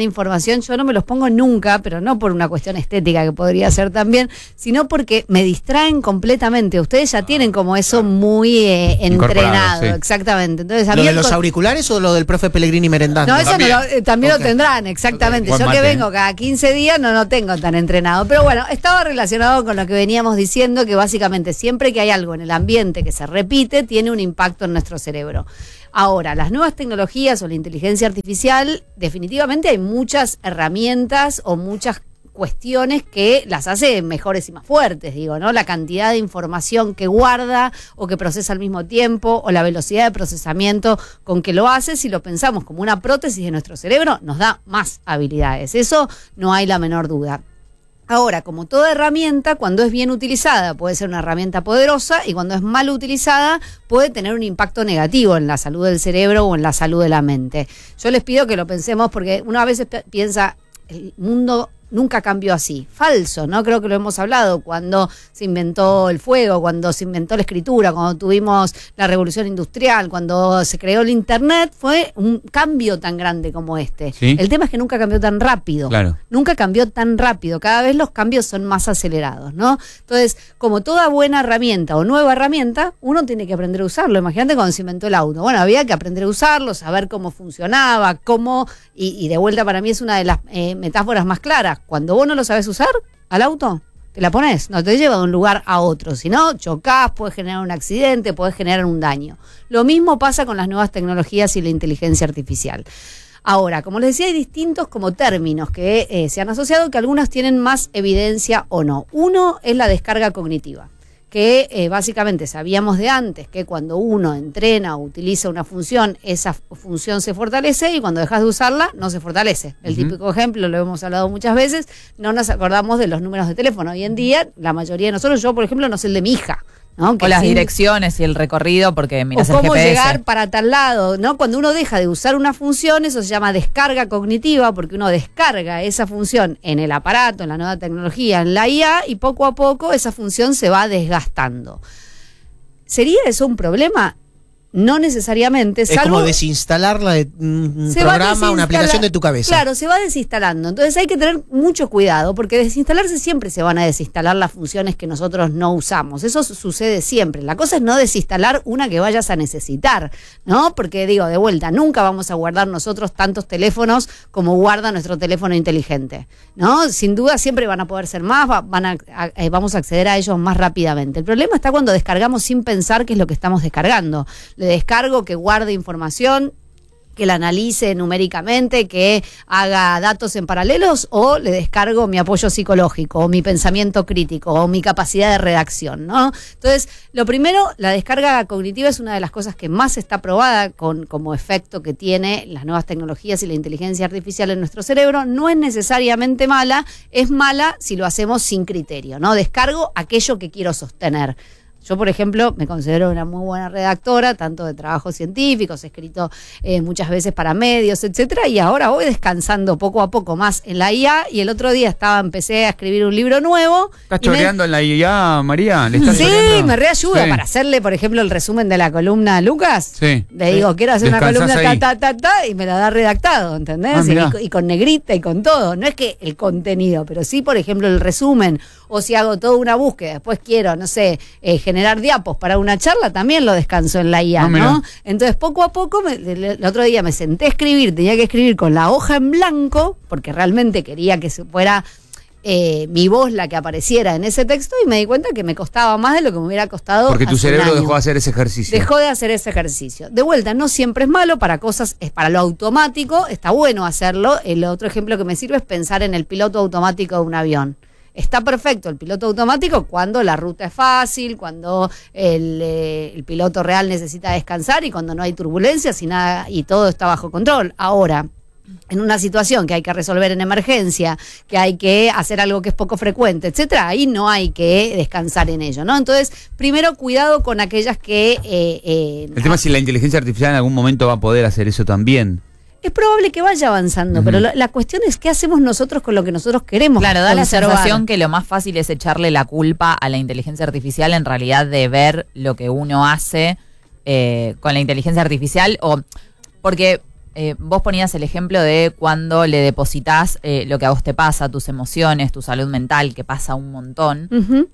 dan información, yo no me los pongo nunca, pero no por una cuestión estética que podría ser también, sino porque me distraen completamente. Ustedes ya tienen como eso muy entrenado, sí. Exactamente. Entonces, a ¿Lo mí de los auriculares o lo del profe Pellegrini merendando? No, eso también Okay. lo tendrán, exactamente. Okay. Yo Buen que mate, vengo cada 15 días no tengo tan entrenado. Pero bueno, estaba relacionado con lo que veníamos diciendo, que básicamente siempre que hay algo en el ambiente que se repite, tiene un impacto en nuestro cerebro. Ahora, las nuevas tecnologías o la inteligencia artificial, definitivamente hay muchas herramientas o muchas cuestiones que las hace mejores y más fuertes, digo, ¿no? La cantidad de información que guarda o que procesa al mismo tiempo, o la velocidad de procesamiento con que lo hace, si lo pensamos como una prótesis de nuestro cerebro, nos da más habilidades. Eso no hay la menor duda. Ahora, como toda herramienta, cuando es bien utilizada puede ser una herramienta poderosa, y cuando es mal utilizada puede tener un impacto negativo en la salud del cerebro o en la salud de la mente. Yo les pido que lo pensemos, porque uno a veces piensa, el mundo nunca cambió así. Falso, ¿no? Creo que lo hemos hablado cuando se inventó el fuego, cuando se inventó la escritura, cuando tuvimos la revolución industrial, cuando se creó el internet, fue un cambio tan grande como este. ¿Sí? El tema es que nunca cambió tan rápido. Claro. Nunca cambió tan rápido. Cada vez los cambios son más acelerados, ¿no? Entonces, como toda buena herramienta o nueva herramienta, uno tiene que aprender a usarlo. Imagínate cuando se inventó el auto. Bueno, había que aprender a usarlo, saber cómo funcionaba, y de vuelta para mí es una de las metáforas más claras. Cuando vos no lo sabes usar al auto, te la pones, no te lleva de un lugar a otro. Si no, chocás, puedes generar un accidente, puedes generar un daño. Lo mismo pasa con las nuevas tecnologías y la inteligencia artificial. Ahora, como les decía, hay distintos como términos que se han asociado, que algunos tienen más evidencia o no. Uno es la descarga cognitiva, que básicamente sabíamos de antes que cuando uno entrena o utiliza una función, esa función se fortalece, y cuando dejas de usarla, no se fortalece. El típico ejemplo, lo hemos hablado muchas veces, no nos acordamos de los números de teléfono. Hoy en día, la mayoría de nosotros, yo por ejemplo, no sé el de mi hija, ¿no? O las direcciones y el recorrido, porque miras el o cómo GPS. llegar para tal lado, ¿no? Cuando uno deja de usar una función, eso se llama descarga cognitiva, porque uno descarga esa función en el aparato, en la nueva tecnología, en la IA, y poco a poco esa función se va desgastando. ¿Sería eso un problema? No necesariamente. Es como desinstalarla de un programa, una aplicación de tu cabeza. Claro, se va desinstalando. Entonces hay que tener mucho cuidado, porque desinstalarse siempre se van a desinstalar las funciones que nosotros no usamos. Eso sucede siempre. La cosa es no desinstalar una que vayas a necesitar, ¿no? Porque digo, de vuelta, nunca vamos a guardar nosotros tantos teléfonos como guarda nuestro teléfono inteligente, ¿no? Sin duda siempre van a poder ser más, vamos a acceder a ellos más rápidamente. El problema está cuando descargamos sin pensar qué es lo que estamos descargando. Le descargo que guarde información, que la analice numéricamente, que haga datos en paralelos, o le descargo mi apoyo psicológico, o mi pensamiento crítico, o mi capacidad de redacción, ¿no? Entonces, lo primero, la descarga cognitiva es una de las cosas que más está probada como efecto que tiene las nuevas tecnologías y la inteligencia artificial en nuestro cerebro. No es necesariamente mala, es mala si lo hacemos sin criterio, ¿no? Descargo aquello que quiero sostener. Yo, por ejemplo, me considero una muy buena redactora, tanto de trabajos científicos, he escrito muchas veces para medios, etcétera, y ahora voy descansando poco a poco más en la IA, y el otro día empecé a escribir un libro nuevo. ¿Estás choreando en la IA, María? ¿Le estás Sí, choreando? me reayuda Sí. para hacerle, por ejemplo, el resumen de la columna a Lucas. Sí. Le digo, quiero hacer una Descansás columna ahí. y me la da redactado, ¿entendés? mirá. Y con negrita y con todo. No es que el contenido, pero sí, por ejemplo, el resumen. O si hago toda una búsqueda, después quiero, no sé, generar diapos para una charla, también lo descanso en la IA, ¿no? Entonces, poco a poco, el otro día me senté a escribir, tenía que escribir con la hoja en blanco, porque realmente quería que se fuera mi voz la que apareciera en ese texto, y me di cuenta que me costaba más de lo que me hubiera costado. Porque tu hace un cerebro año. dejó de hacer ese ejercicio. Dejó de hacer ese ejercicio. De vuelta, no siempre es malo, para cosas, es para lo automático, está bueno hacerlo. El otro ejemplo que me sirve es pensar en el piloto automático de un avión. Está perfecto el piloto automático cuando la ruta es fácil, cuando el piloto real necesita descansar, y cuando no hay turbulencias y nada, y todo está bajo control. Ahora, en una situación que hay que resolver en emergencia, que hay que hacer algo que es poco frecuente, etcétera, ahí no hay que descansar en ello, ¿no? Entonces, primero, cuidado con aquellas que El tema es si la inteligencia artificial en algún momento va a poder hacer eso también. es probable que vaya avanzando, pero la cuestión es qué hacemos nosotros con lo que nosotros queremos. Claro, da la conservar. sensación que lo más fácil es echarle la culpa a la inteligencia artificial, en realidad, de ver lo que uno hace con la inteligencia artificial, o porque vos ponías el ejemplo de cuando le depositas lo que a vos te pasa, tus emociones, tu salud mental, que pasa un montón.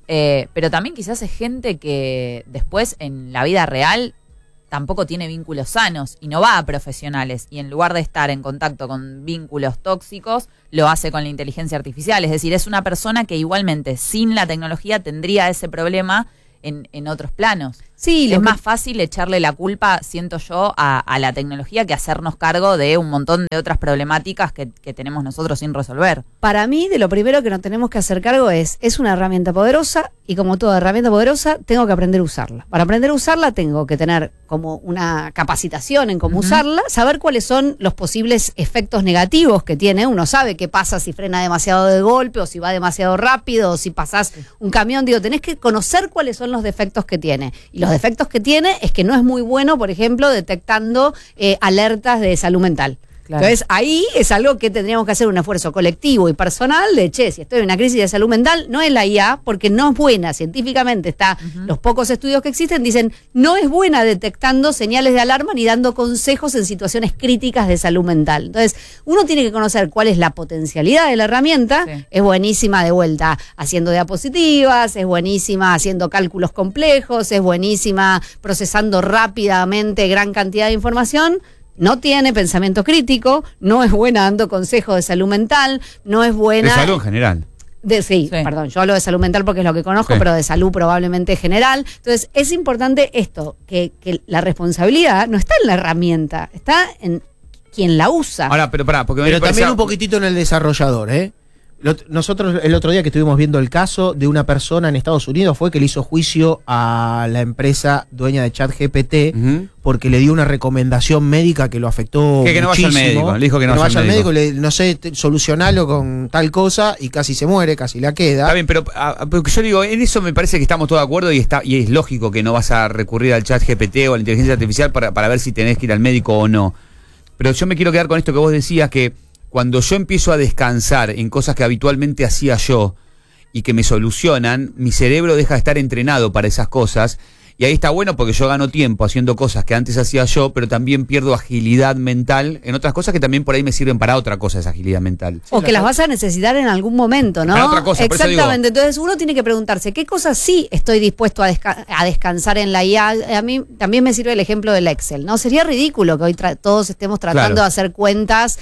Pero también quizás es gente que después en la vida real tampoco tiene vínculos sanos y no va a profesionales. Y en lugar de estar en contacto con vínculos tóxicos, lo hace con la inteligencia artificial. Es decir, es una persona que igualmente sin la tecnología tendría ese problema en otros planos. Sí, es más fácil echarle la culpa, siento yo, a la tecnología que hacernos cargo de un montón de otras problemáticas que tenemos nosotros sin resolver. Para mí, de lo primero que nos tenemos que hacer cargo es una herramienta poderosa y como toda herramienta poderosa, tengo que aprender a usarla. Para aprender a usarla tengo que tener como una capacitación en cómo usarla, saber cuáles son los posibles efectos negativos que tiene. Uno sabe qué pasa si frena demasiado de golpe o si va demasiado rápido o si pasás un camión. Digo, tenés que conocer cuáles son los defectos que tiene. Y los defectos que tiene es que no es muy bueno, por ejemplo, detectando alertas de salud mental. Claro. Entonces, ahí es algo que tendríamos que hacer un esfuerzo colectivo y personal de, si estoy en una crisis de salud mental, no es la IA, porque no es buena. Científicamente los pocos estudios que existen dicen, no es buena detectando señales de alarma ni dando consejos en situaciones críticas de salud mental. Entonces, uno tiene que conocer cuál es la potencialidad de la herramienta. Sí. Es buenísima de vuelta haciendo diapositivas, es buenísima haciendo cálculos complejos, es buenísima procesando rápidamente gran cantidad de información. No tiene pensamiento crítico, no es buena dando consejos de salud mental, no es buena... De salud en general. Perdón, yo hablo de salud mental porque es lo que conozco, pero de salud probablemente general. Entonces, es importante esto, que la responsabilidad no está en la herramienta, está en quien la usa. Ahora, pero también un poquitito en el desarrollador, ¿eh? Nosotros el otro día que estuvimos viendo el caso de una persona en Estados Unidos fue que le hizo juicio a la empresa dueña de ChatGPT porque le dio una recomendación médica que lo afecó que no vaya al médico, le dijo que no vaya al médico. No sé, solucionalo con tal cosa y casi se muere, casi la queda. Está bien, pero yo digo, en eso me parece que estamos todos de acuerdo y es lógico que no vas a recurrir al ChatGPT o a la inteligencia artificial para ver si tenés que ir al médico o no. Pero yo me quiero quedar con esto que vos decías, que cuando yo empiezo a descansar en cosas que habitualmente hacía yo y que me solucionan, mi cerebro deja de estar entrenado para esas cosas. Y ahí está bueno porque yo gano tiempo haciendo cosas que antes hacía yo, pero también pierdo agilidad mental en otras cosas que también por ahí me sirven para otra cosa, esa agilidad mental. O que las vas a necesitar en algún momento, ¿no? Para otra cosa, exactamente. Entonces uno tiene que preguntarse, ¿qué cosas sí estoy dispuesto a descansar en la IA? A mí también me sirve el ejemplo del Excel, ¿no? Sería ridículo que hoy todos estemos tratando de hacer cuentas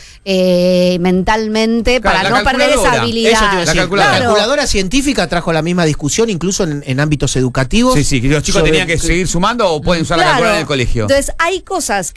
mentalmente para no perder esa habilidad. Eso te iba a decir. La calculadora científica trajo la misma discusión incluso en ámbitos educativos. Sí, que los chicos tenían que seguir sumando o pueden usar la calculadora en el colegio. Entonces hay cosas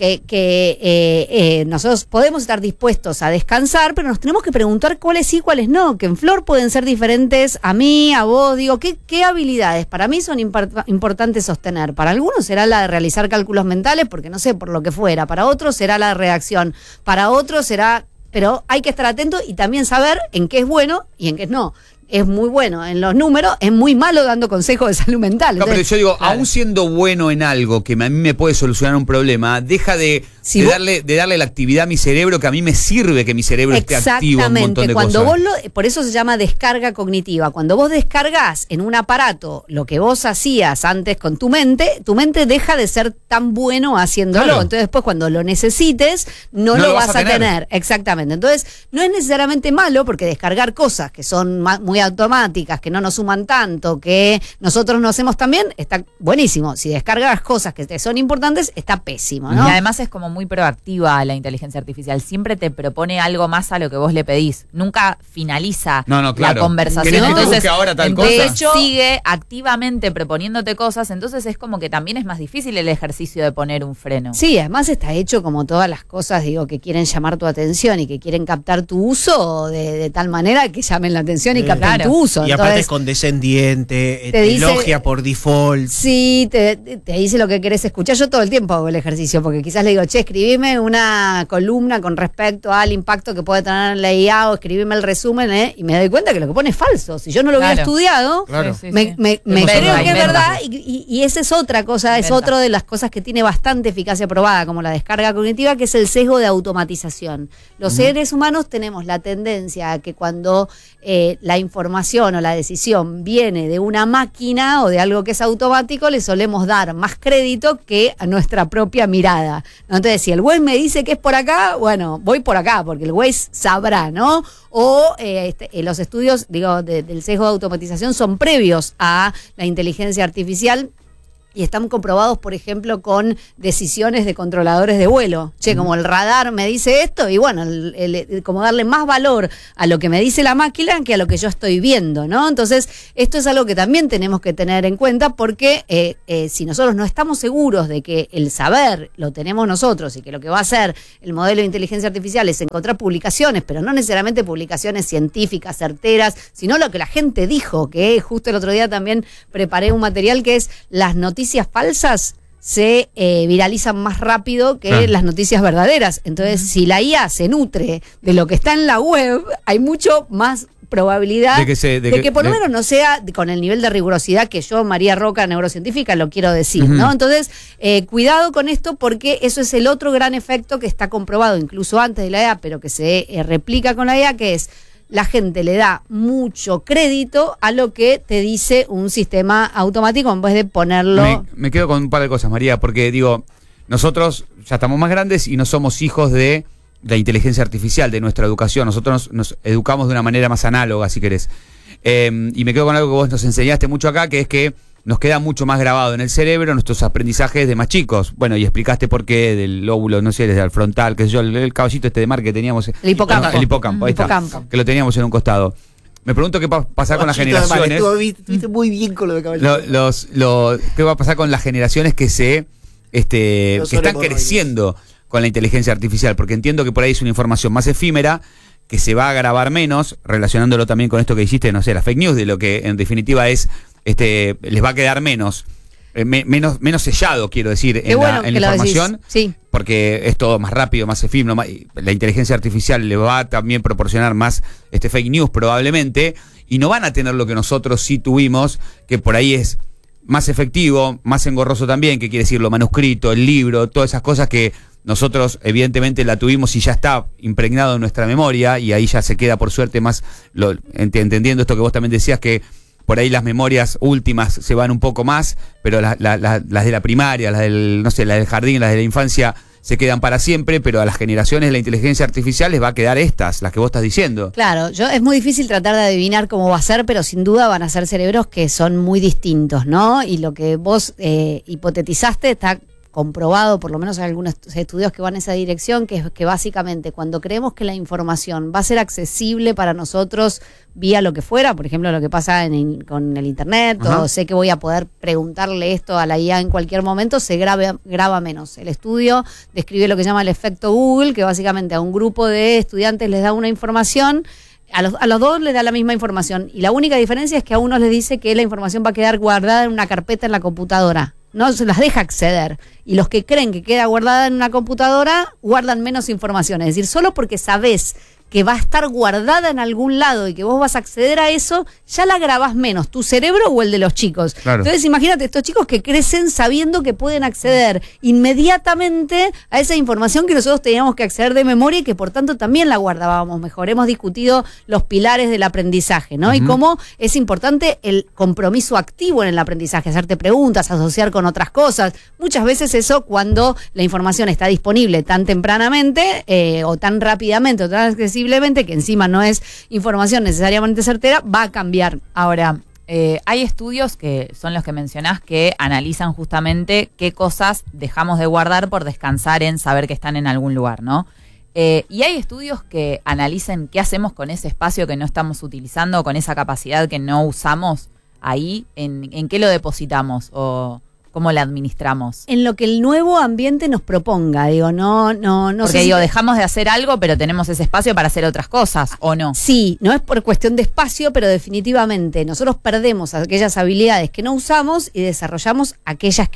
que nosotros podemos estar dispuestos a descansar, pero nos tenemos que preguntar cuáles sí, cuáles no, que en Flor pueden ser diferentes a mí, a vos. Digo, ¿qué habilidades para mí son importantes sostener? Para algunos será la de realizar cálculos mentales, porque no sé, por lo que fuera. Para otros será la de redacción. Para otros será... Pero hay que estar atento y también saber en qué es bueno y en qué no. Es muy bueno en los números, es muy malo dando consejos de salud mental. Entonces, pero yo digo, aún siendo bueno en algo que a mí me puede solucionar un problema, deja de darle la actividad a mi cerebro que a mí me sirve que mi cerebro esté activo en un montón de cuando cosas. Por eso se llama descarga cognitiva. Cuando vos descargas en un aparato lo que vos hacías antes con tu mente deja de ser tan bueno haciéndolo. Claro. Entonces después cuando lo necesites, no lo vas a tener. Exactamente. Entonces no es necesariamente malo porque descargar cosas que son muy automáticas, que no nos suman tanto, que nosotros no hacemos también, está buenísimo. Si descargas cosas que te son importantes, está pésimo, ¿no? Y además es como muy proactiva la inteligencia artificial. Siempre te propone algo más a lo que vos le pedís. Nunca finaliza la conversación. Entonces, ahora tal cosa? De hecho, sigue activamente proponiéndote cosas. Entonces es como que también es más difícil el ejercicio de poner un freno. Sí, además está hecho como todas las cosas, digo, que quieren llamar tu atención y que quieren captar tu uso de tal manera que llamen la atención y capten tu uso. Y aparte es condescendiente, te elogia por default. Sí, te dice lo que querés escuchar. Yo todo el tiempo hago el ejercicio porque quizás le digo, escribime una columna con respecto al impacto que puede tener la IA o escribime el resumen, y me doy cuenta que lo que pone es falso. Si yo no lo hubiera estudiado, me creo que es verdad y esa es otra cosa, es otra de las cosas que tiene bastante eficacia probada, como la descarga cognitiva, que es el sesgo de automatización. Los seres humanos tenemos la tendencia a que cuando la información información o la decisión viene de una máquina o de algo que es automático, le solemos dar más crédito que a nuestra propia mirada, ¿no? Entonces, si el Waze me dice que es por acá, bueno, voy por acá, porque el Waze sabrá, ¿no? O los estudios, del sesgo de automatización son previos a la inteligencia artificial. Y están comprobados, por ejemplo, con decisiones de controladores de vuelo. Che, como el radar me dice esto, y bueno, como darle más valor a lo que me dice la máquina que a lo que yo estoy viendo, ¿no? Entonces, esto es algo que también tenemos que tener en cuenta porque si nosotros no estamos seguros de que el saber lo tenemos nosotros y que lo que va a hacer el modelo de inteligencia artificial es encontrar publicaciones, pero no necesariamente publicaciones científicas, certeras, sino lo que la gente dijo, que justo el otro día también preparé un material que es las noticias falsas se viralizan más rápido que las noticias verdaderas. Entonces, si la IA se nutre de lo que está en la web, hay mucho más probabilidad de que por lo menos no sea con el nivel de rigurosidad que yo, María Roca, neurocientífica, lo quiero decir, ¿no? Entonces, cuidado con esto porque eso es el otro gran efecto que está comprobado incluso antes de la IA, pero que se replica con la IA, que es la gente le da mucho crédito a lo que te dice un sistema automático en vez de ponerlo. Me quedo con un par de cosas, María, porque nosotros ya estamos más grandes y no somos hijos de la inteligencia artificial, de nuestra educación. Nosotros nos educamos de una manera más análoga, si querés. Y me quedo con algo que vos nos enseñaste mucho acá, que es que nos queda mucho más grabado en el cerebro nuestros aprendizajes de más chicos. Bueno, y explicaste por qué del lóbulo, no sé, desde el frontal, qué sé yo, el caballito de mar que teníamos. El hipocampo. El hipocampo, ahí está. Que lo teníamos en un costado. Me pregunto qué va a pasar con las generaciones. Estuviste muy bien con lo de caballito. ¿Qué va a pasar con las generaciones que que están creciendo con la inteligencia artificial? Porque entiendo que por ahí es una información más efímera, que se va a grabar menos, relacionándolo también con esto que dijiste, no sé, las fake news, de lo que en definitiva es les va a quedar menos sellado, quiero decir, en la información, sí, porque es todo más rápido, más efímero, la inteligencia artificial le va a también proporcionar más fake news probablemente, y no van a tener lo que nosotros sí tuvimos, que por ahí es más efectivo, más engorroso también, que quiere decir lo manuscrito, el libro, todas esas cosas que nosotros evidentemente la tuvimos y ya está impregnado en nuestra memoria, y ahí ya se queda por suerte más, entendiendo esto que vos también decías, que por ahí las memorias últimas se van un poco más, pero las de la primaria, las del, no sé, las del jardín, las de la infancia se quedan para siempre, pero a las generaciones de la inteligencia artificial les va a quedar las que vos estás diciendo. Claro, es muy difícil tratar de adivinar cómo va a ser, pero sin duda van a ser cerebros que son muy distintos, ¿no? Y lo que vos hipotetizaste está comprobado, por lo menos hay algunos estudios que van en esa dirección, que es que básicamente cuando creemos que la información va a ser accesible para nosotros vía lo que fuera, por ejemplo lo que pasa con el internet, o sé que voy a poder preguntarle esto a la IA en cualquier momento, se graba menos. El estudio describe lo que se llama el efecto Google, que básicamente a un grupo de estudiantes les da una información, a los dos les da la misma información, y la única diferencia es que a uno les dice que la información va a quedar guardada en una carpeta en la computadora. No se las deja acceder, y los que creen que queda guardada en una computadora guardan menos información. Es decir, solo porque sabés que va a estar guardada en algún lado y que vos vas a acceder a eso, ya la grabás menos, tu cerebro o el de los chicos. Claro. Entonces imagínate, estos chicos que crecen sabiendo que pueden acceder inmediatamente a esa información que nosotros teníamos que acceder de memoria y que por tanto también la guardábamos mejor. Hemos discutido los pilares del aprendizaje, ¿no? Y cómo es importante el compromiso activo en el aprendizaje, hacerte preguntas, asociar con otras cosas. Muchas veces eso, cuando la información está disponible tan tempranamente o tan rápidamente o tan accesiblemente, que encima no es información necesariamente certera, va a cambiar. Ahora, hay estudios que son los que mencionás que analizan justamente qué cosas dejamos de guardar por descansar en saber que están en algún lugar, ¿no? Y hay estudios que analicen qué hacemos con ese espacio que no estamos utilizando, con esa capacidad que no usamos ahí, en qué lo depositamos o cómo la administramos. En lo que el nuevo ambiente nos proponga, no porque sé dejamos de hacer algo, pero tenemos ese espacio para hacer otras cosas, ¿o no? Sí, no es por cuestión de espacio, pero definitivamente nosotros perdemos aquellas habilidades que no usamos y desarrollamos aquellas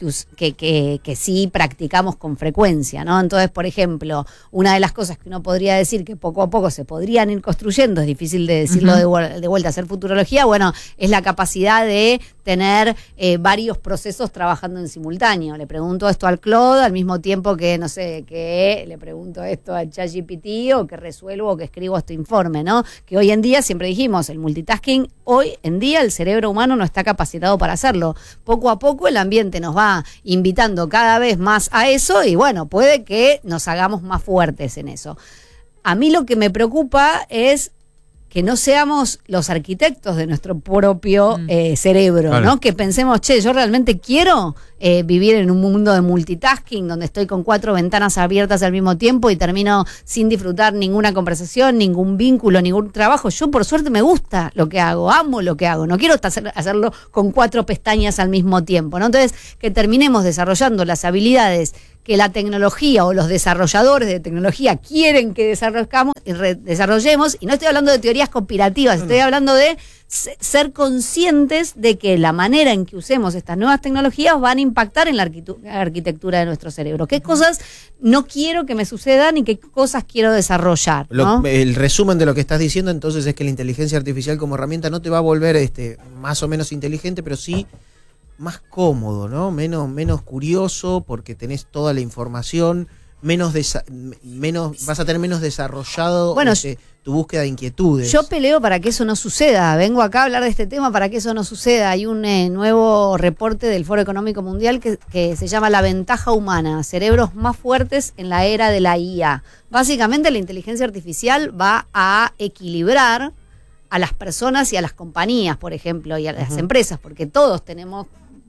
que sí practicamos con frecuencia, ¿no? Entonces, por ejemplo, una de las cosas que uno podría decir que poco a poco se podrían ir construyendo, es difícil de decirlo de vuelta, hacer futurología, bueno, es la capacidad de tener varios procesos trabajando trabajando en simultáneo. Le pregunto esto al Claude al mismo tiempo que, no sé, que le pregunto esto al ChatGPT o que resuelvo o que escribo este informe, ¿no? Que hoy en día, siempre dijimos, el multitasking, hoy en día el cerebro humano no está capacitado para hacerlo. Poco a poco el ambiente nos va invitando cada vez más a eso y bueno, puede que nos hagamos más fuertes en eso. A mí lo que me preocupa es que no seamos los arquitectos de nuestro propio cerebro, claro, ¿no? Que pensemos, yo realmente quiero vivir en un mundo de multitasking, donde estoy con 4 ventanas abiertas al mismo tiempo y termino sin disfrutar ninguna conversación, ningún vínculo, ningún trabajo. Yo, por suerte, me gusta lo que hago, amo lo que hago. No quiero hacerlo con 4 pestañas al mismo tiempo, ¿no? Entonces, que terminemos desarrollando las habilidades que la tecnología o los desarrolladores de tecnología quieren que desarrollemos, y no estoy hablando de teorías conspirativas, estoy hablando de ser conscientes de que la manera en que usemos estas nuevas tecnologías van a impactar en la arquitectura de nuestro cerebro. ¿Qué cosas no quiero que me sucedan y qué cosas quiero desarrollar, ¿no? El resumen de lo que estás diciendo entonces es que la inteligencia artificial como herramienta no te va a volver más o menos inteligente, pero sí más cómodo, ¿no? Menos curioso, porque tenés toda la información, vas a tener menos desarrollado tu búsqueda de inquietudes. Yo peleo para que eso no suceda. Vengo acá a hablar de este tema para que eso no suceda. Hay un nuevo reporte del Foro Económico Mundial que se llama La Ventaja Humana, cerebros más fuertes en la era de la IA. Básicamente la inteligencia artificial va a equilibrar a las personas y a las compañías, por ejemplo, y a las empresas, porque todos tenemos,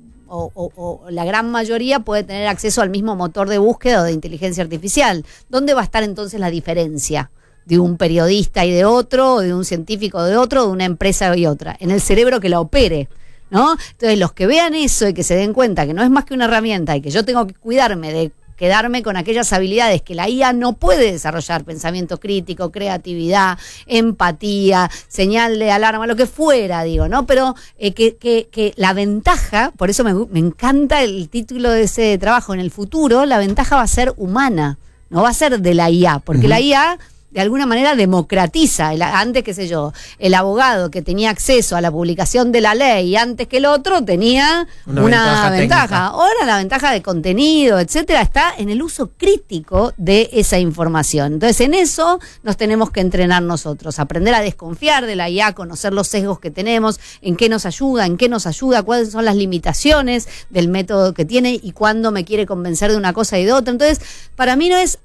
o la gran mayoría puede tener acceso al mismo motor de búsqueda o de inteligencia artificial. ¿Dónde va a estar entonces la diferencia de un periodista y de otro, o de un científico de otro, o de una empresa y otra? En el cerebro que la opere, ¿no? Entonces, los que vean eso y que se den cuenta que no es más que una herramienta y que yo tengo que cuidarme de quedarme con aquellas habilidades que la IA no puede desarrollar, pensamiento crítico, creatividad, empatía, señal de alarma, lo que fuera, digo, ¿no? Pero que la ventaja, por eso me encanta el título de ese trabajo, en el futuro la ventaja va a ser humana, no va a ser de la IA, porque la IA de alguna manera democratiza. Antes, qué sé yo, el abogado que tenía acceso a la publicación de la ley antes que el otro tenía una ventaja. Ahora la ventaja de contenido, etcétera, está en el uso crítico de esa información. Entonces, en eso nos tenemos que entrenar nosotros, aprender a desconfiar de la IA, conocer los sesgos que tenemos, en qué nos ayuda, cuáles son las limitaciones del método que tiene y cuándo me quiere convencer de una cosa y de otra. Entonces, para mí no es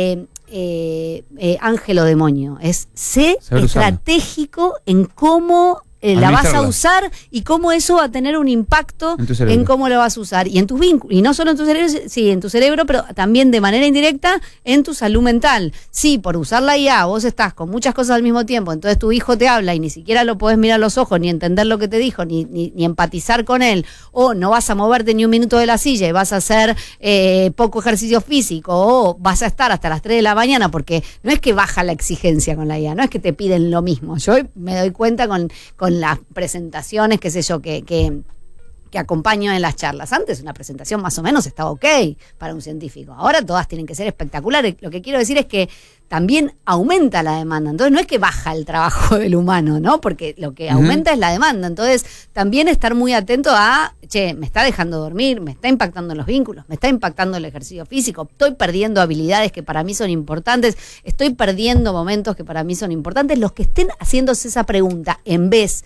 ángel o demonio, es sé estratégico en cómo la vas a usar y cómo eso va a tener un impacto en cómo lo vas a usar y en tus vínculos, y no solo en tu cerebro, sí, en tu cerebro, pero también de manera indirecta en tu salud mental. Sí, por usar la IA vos estás con muchas cosas al mismo tiempo, entonces tu hijo te habla y ni siquiera lo podés mirar a los ojos, ni entender lo que te dijo, ni empatizar con él, o no vas a moverte ni un minuto de la silla y vas a hacer poco ejercicio físico, o vas a estar hasta las 3 de la mañana, porque no es que baja la exigencia con la IA, no es que te piden lo mismo. Yo me doy cuenta con las presentaciones, qué sé yo, que acompaño en las charlas. Antes una presentación más o menos estaba ok para un científico. Ahora todas tienen que ser espectaculares. Lo que quiero decir es que también aumenta la demanda. Entonces no es que baja el trabajo del humano, ¿no? Porque lo que aumenta es la demanda. Entonces también estar muy atento a, me está dejando dormir, me está impactando en los vínculos, me está impactando el ejercicio físico, estoy perdiendo habilidades que para mí son importantes, estoy perdiendo momentos que para mí son importantes. Los que estén haciéndose esa pregunta en vez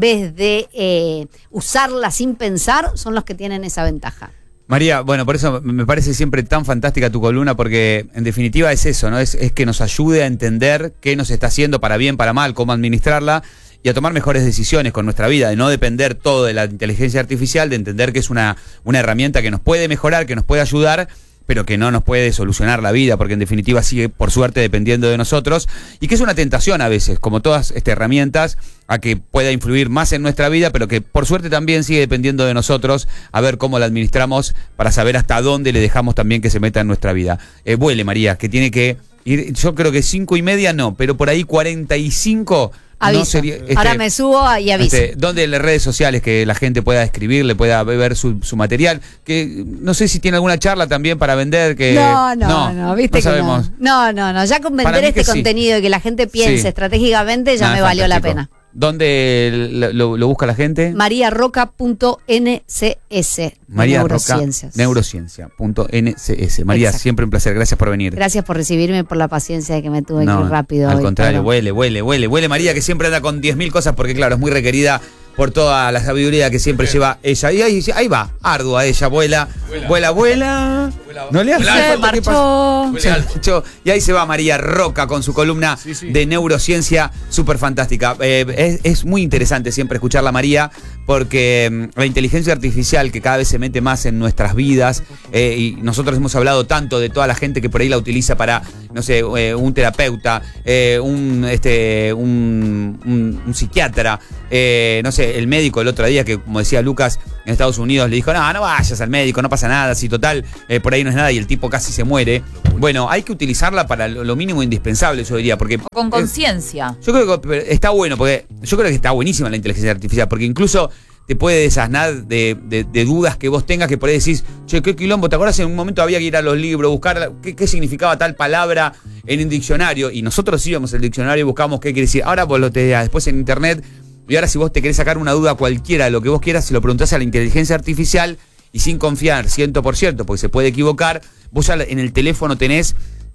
de usarla sin pensar, son los que tienen esa ventaja. María, bueno, por eso me parece siempre tan fantástica tu columna, porque en definitiva es eso, ¿no? Es que nos ayude a entender qué nos está haciendo, para bien, para mal, cómo administrarla y a tomar mejores decisiones con nuestra vida, de no depender todo de la inteligencia artificial, de entender que es una herramienta que nos puede mejorar, que nos puede ayudar, pero que no nos puede solucionar la vida, porque en definitiva sigue, por suerte, dependiendo de nosotros, y que es una tentación a veces, como todas estas herramientas, a que pueda influir más en nuestra vida, pero que por suerte también sigue dependiendo de nosotros, a ver cómo la administramos para saber hasta dónde le dejamos también que se meta en nuestra vida. Vuele, María, que tiene que ir, yo creo que 5:30 no, pero por ahí 45... Aviso. No sería, ahora me subo y aviso. ¿Dónde en las redes sociales que la gente pueda escribirle, pueda ver su material? Que no sé si tiene alguna charla también para vender. Que no, viste no sabemos. No. Ya con vender este contenido y que la gente piense estratégicamente ya me valió la pena. ¿Dónde lo busca la gente? mariarroca.ncs. María Neurociencias. Roca, neurociencia.ncs. María, Exacto. siempre un placer. Gracias por venir. Gracias por recibirme, por la paciencia de que me tuve que No, ir rápido. al hoy, contrario, pero- huele María, que siempre anda con 10.000 cosas porque claro, es muy requerida por toda la sabiduría que siempre lleva ella. Y ahí va, ardua ella, vuela. No le hace Vuela falta alto. que pase. Se marchó. Y ahí se va María Roca con su columna de neurociencia súper fantástica. Es muy interesante siempre escucharla, María, porque la inteligencia artificial que cada vez se mete más en nuestras vidas, y nosotros hemos hablado tanto de toda la gente que por ahí la utiliza para, no sé, un terapeuta, un psiquiatra, no sé, el médico el otro día que, como decía Lucas, en Estados Unidos le dijo, no vayas al médico, no pasa nada, si total, por ahí no es nada, y el tipo casi se muere. Bueno, hay que utilizarla para lo mínimo indispensable, yo diría, porque... Con conciencia. Yo creo que está bueno, porque yo creo que está buenísima la inteligencia artificial, porque incluso te puede desasnar de dudas que vos tengas, que por ahí decís, che, qué quilombo, ¿te acordás? En un momento había que ir a los libros, buscar qué significaba tal palabra en un diccionario, y nosotros íbamos al diccionario y buscamos qué quiere decir. Ahora vos lo te das después en internet, y ahora si vos te querés sacar una duda cualquiera de lo que vos quieras, se lo preguntás a la inteligencia artificial, y sin confiar 100%, porque se puede equivocar, vos ya en el teléfono tenés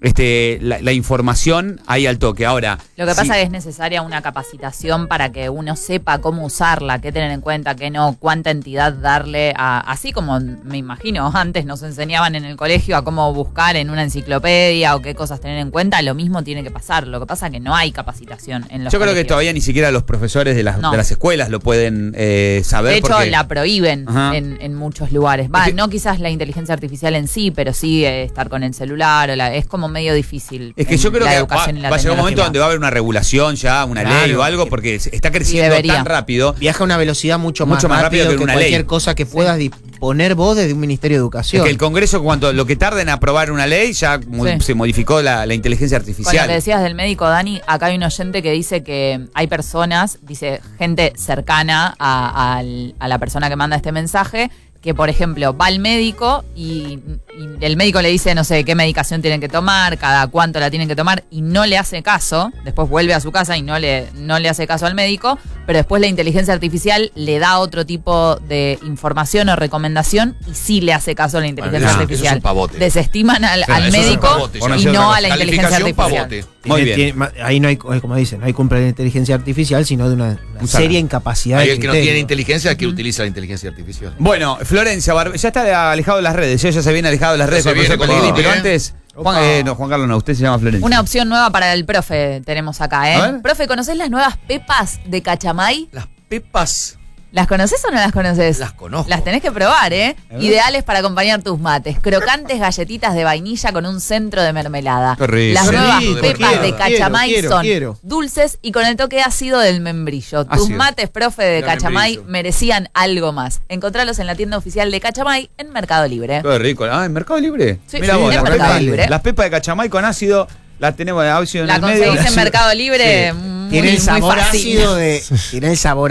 la información ahí al toque. Ahora, Lo que pasa es que es necesaria una capacitación para que uno sepa cómo usarla, qué tener en cuenta, qué no, cuánta entidad darle, así como me imagino antes nos enseñaban en el colegio a cómo buscar en una enciclopedia o qué cosas tener en cuenta, lo mismo tiene que pasar. Lo que pasa es que no hay capacitación en los yo creo que colegios. todavía ni siquiera los profesores de las escuelas lo pueden saber. De hecho, porque... la prohíben Ajá. en muchos lugares. No quizás la inteligencia artificial en sí, pero sí estar con el celular. Es como medio difícil. Es que yo creo la que educación y la va a llegar un momento tecnología. donde va a haber una regulación ya, una Claro. ley o algo, porque está creciendo debería. tan rápido. Viaja a una velocidad mucho Mucho más rápido que una cualquier ley. cosa que puedas disponer vos desde un Ministerio de Es Educación. que el Congreso, cuando lo que tarda en aprobar una ley, ya se modificó la inteligencia Con lo artificial. que decías del médico, Dani, acá hay un oyente que dice que hay personas, dice gente cercana a la persona que manda este mensaje, que por ejemplo va al médico y el médico le dice, no sé, qué medicación tienen que tomar, cada cuánto la tienen que tomar, y no le hace caso, después vuelve a su casa y no le hace caso al médico, pero después la inteligencia artificial le da otro tipo de información o recomendación y sí le hace caso a la inteligencia eso es artificial. un pavote. Desestiman al Claro, eso es un médico pavote, ya. y no a la inteligencia Calificación artificial. pavote. Muy bien. Ahí no hay, como dicen, no hay cumple de la inteligencia artificial, sino de una seria incapacidad Hay de el que no criterio. tiene inteligencia, el que utiliza la inteligencia artificial. Bueno, Florencia, ya está alejado de las redes, ya se viene alejado de las redes se con el viene profesor con Pellegrini, todo, pero ¿eh? antes, Juan Carlos no, usted se llama Florencia. Una opción nueva para el profe tenemos acá, A ¿eh? ver. Profe, ¿conocés las nuevas pepas de Cachamay? Las pepas ¿Las conoces o no las conoces? las conozco. Las tenés que probar, ¿eh? Ideales para acompañar tus mates. Crocantes galletitas de vainilla con un centro de mermelada. Qué rico. Las Qué nuevas rico, pepas quiero, de Cachamay son quiero. dulces y con el toque ácido del membrillo. Tus Ácido. mates, profe, de El Cachamay membrillo. merecían algo más. Encontralos en la tienda oficial de Cachamay en Mercado Libre. Qué rico. Ah, ¿en Mercado Libre? Sí, Mira sí, vos, en las Mercado pepas, Libre. las pepas de Cachamay con ácido, las tenemos de ácido en La el medio. conseguís en Mercado Libre. Sí. Muy, Tiene el muy sabor fácil. ácido Del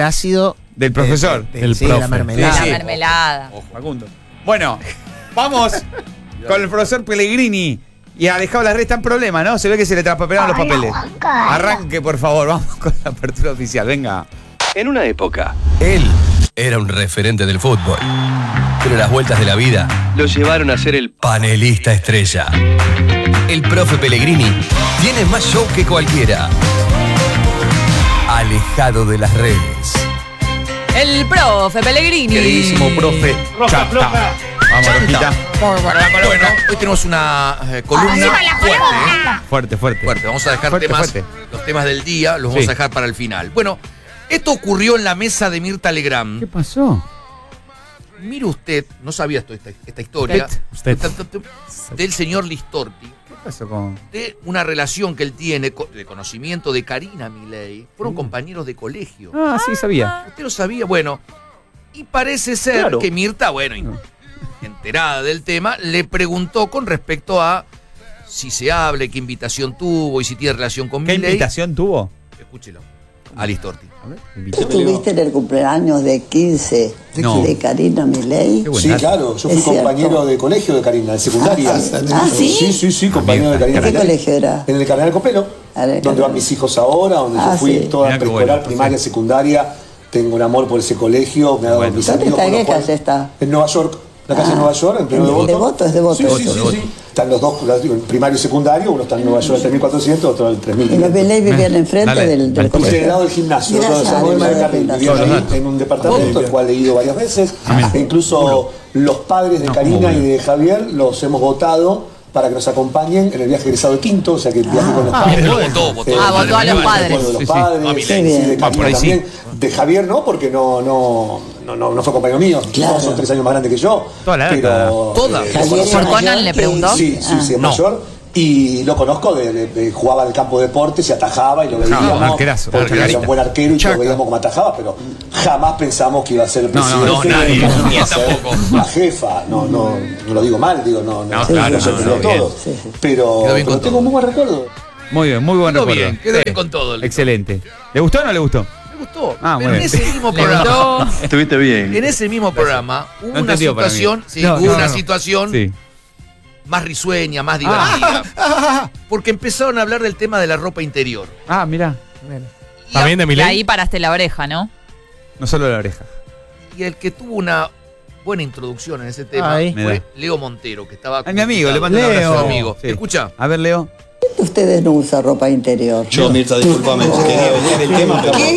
profesor. del Del de la profe. mermelada. La Sí. mermelada. Facundo. Bueno, vamos con el profesor Pellegrini. Y alejado de las redes está en problema, ¿no? Se ve que se le traspapelaron los papeles. Arranque, por favor, vamos con la apertura oficial. Venga. En una época, él era un referente del fútbol. Pero las vueltas de la vida lo llevaron a ser el panelista estrella. El profe Pellegrini tiene más show que cualquiera. Alejado de las redes. El profe Pellegrini. Queridísimo profe. Chata. Vamos, Rojita. Bueno, hoy tenemos una columna fuerte, Fuerte. fuerte. Vamos a dejar Fuerte, temas, fuerte. los temas del día, los vamos Sí. a dejar para el final. Bueno, esto ocurrió en la mesa de Mirta Legrand. ¿Qué pasó? Mire usted, no sabía esta historia, Usted. del señor Listorti, ¿Qué pasó con...? de una relación que él tiene de conocimiento de Karina Milei. Fueron compañeros de colegio. Ah, sí, sabía. ¿Usted lo sabía? Bueno, y parece ser Claro. que Mirta, bueno, enterada del tema, le preguntó con respecto a si se habla, qué invitación tuvo y si tiene relación con ¿Qué Milei. invitación tuvo? Escúchelo. Alistorti. ¿Estuviste en el cumpleaños de 15 de Karina Milei? Sí, claro, yo fui compañero de colegio de Karina, de secundaria. ¿Sí? Sí, compañero de Karina. ¿Qué colegio era? En el Cardenal Copelo, donde van mis hijos ahora, donde yo fui toda preescolar, primaria, secundaria. Tengo un amor por ese colegio, me ha dado mis amigos. ¿Dónde está? ¿Qué calle está? En Nueva York. La calle de Nueva York, en pleno Devoto. ¿Devoto? ¿Es Devoto? Sí. Están los dos, primario y secundario, uno está en Nueva York al 3400, otro al 3500. ¿Y los Milei vivían enfrente del colegio? Estoy al lado del gimnasio, vivía ahí en un departamento, el cual he ido varias veces. E incluso los padres de Karina y de Javier los hemos votado para que nos acompañen en el viaje egresado de quinto, o sea que el viaje con los padres. Votó a los padres. De los padres, de Karina también. De Javier no, porque no fue compañero mío. Todos son 3 años más grandes que yo. Pero ¿Por Conan le preguntó? Sí, es mayor. Y lo conozco, jugaba en el campo de deportes, se atajaba y lo veíamos. Arquerazo. Porque era un buen arquero y lo veíamos como atajaba, pero jamás pensamos que iba a ser el presidente. No, nadie, ni tampoco. La jefa, no lo digo mal, digo, claro, todo. Pero tengo un muy buen recuerdo. Muy bien, muy buen recuerdo. Quedó bien con todo. Excelente. ¿Le gustó o no le gustó? Me gustó. Pero en ese mismo programa. Estuviste bien. En ese mismo programa hubo una situación. Situación más risueña, más divertida. Porque empezaron a hablar del tema de la ropa interior. Mirá. También de Milei. Y ahí paraste la oreja, ¿no? No solo la oreja. Y el que tuvo una buena introducción en ese tema fue Leo Montero, que estaba mi amigo, le mando un abrazo. Amigo. Sí. Escucha. A ver, Leo. Ustedes no usan ropa interior. Yo, Mirta, discúlpame, quería venir el tema, pero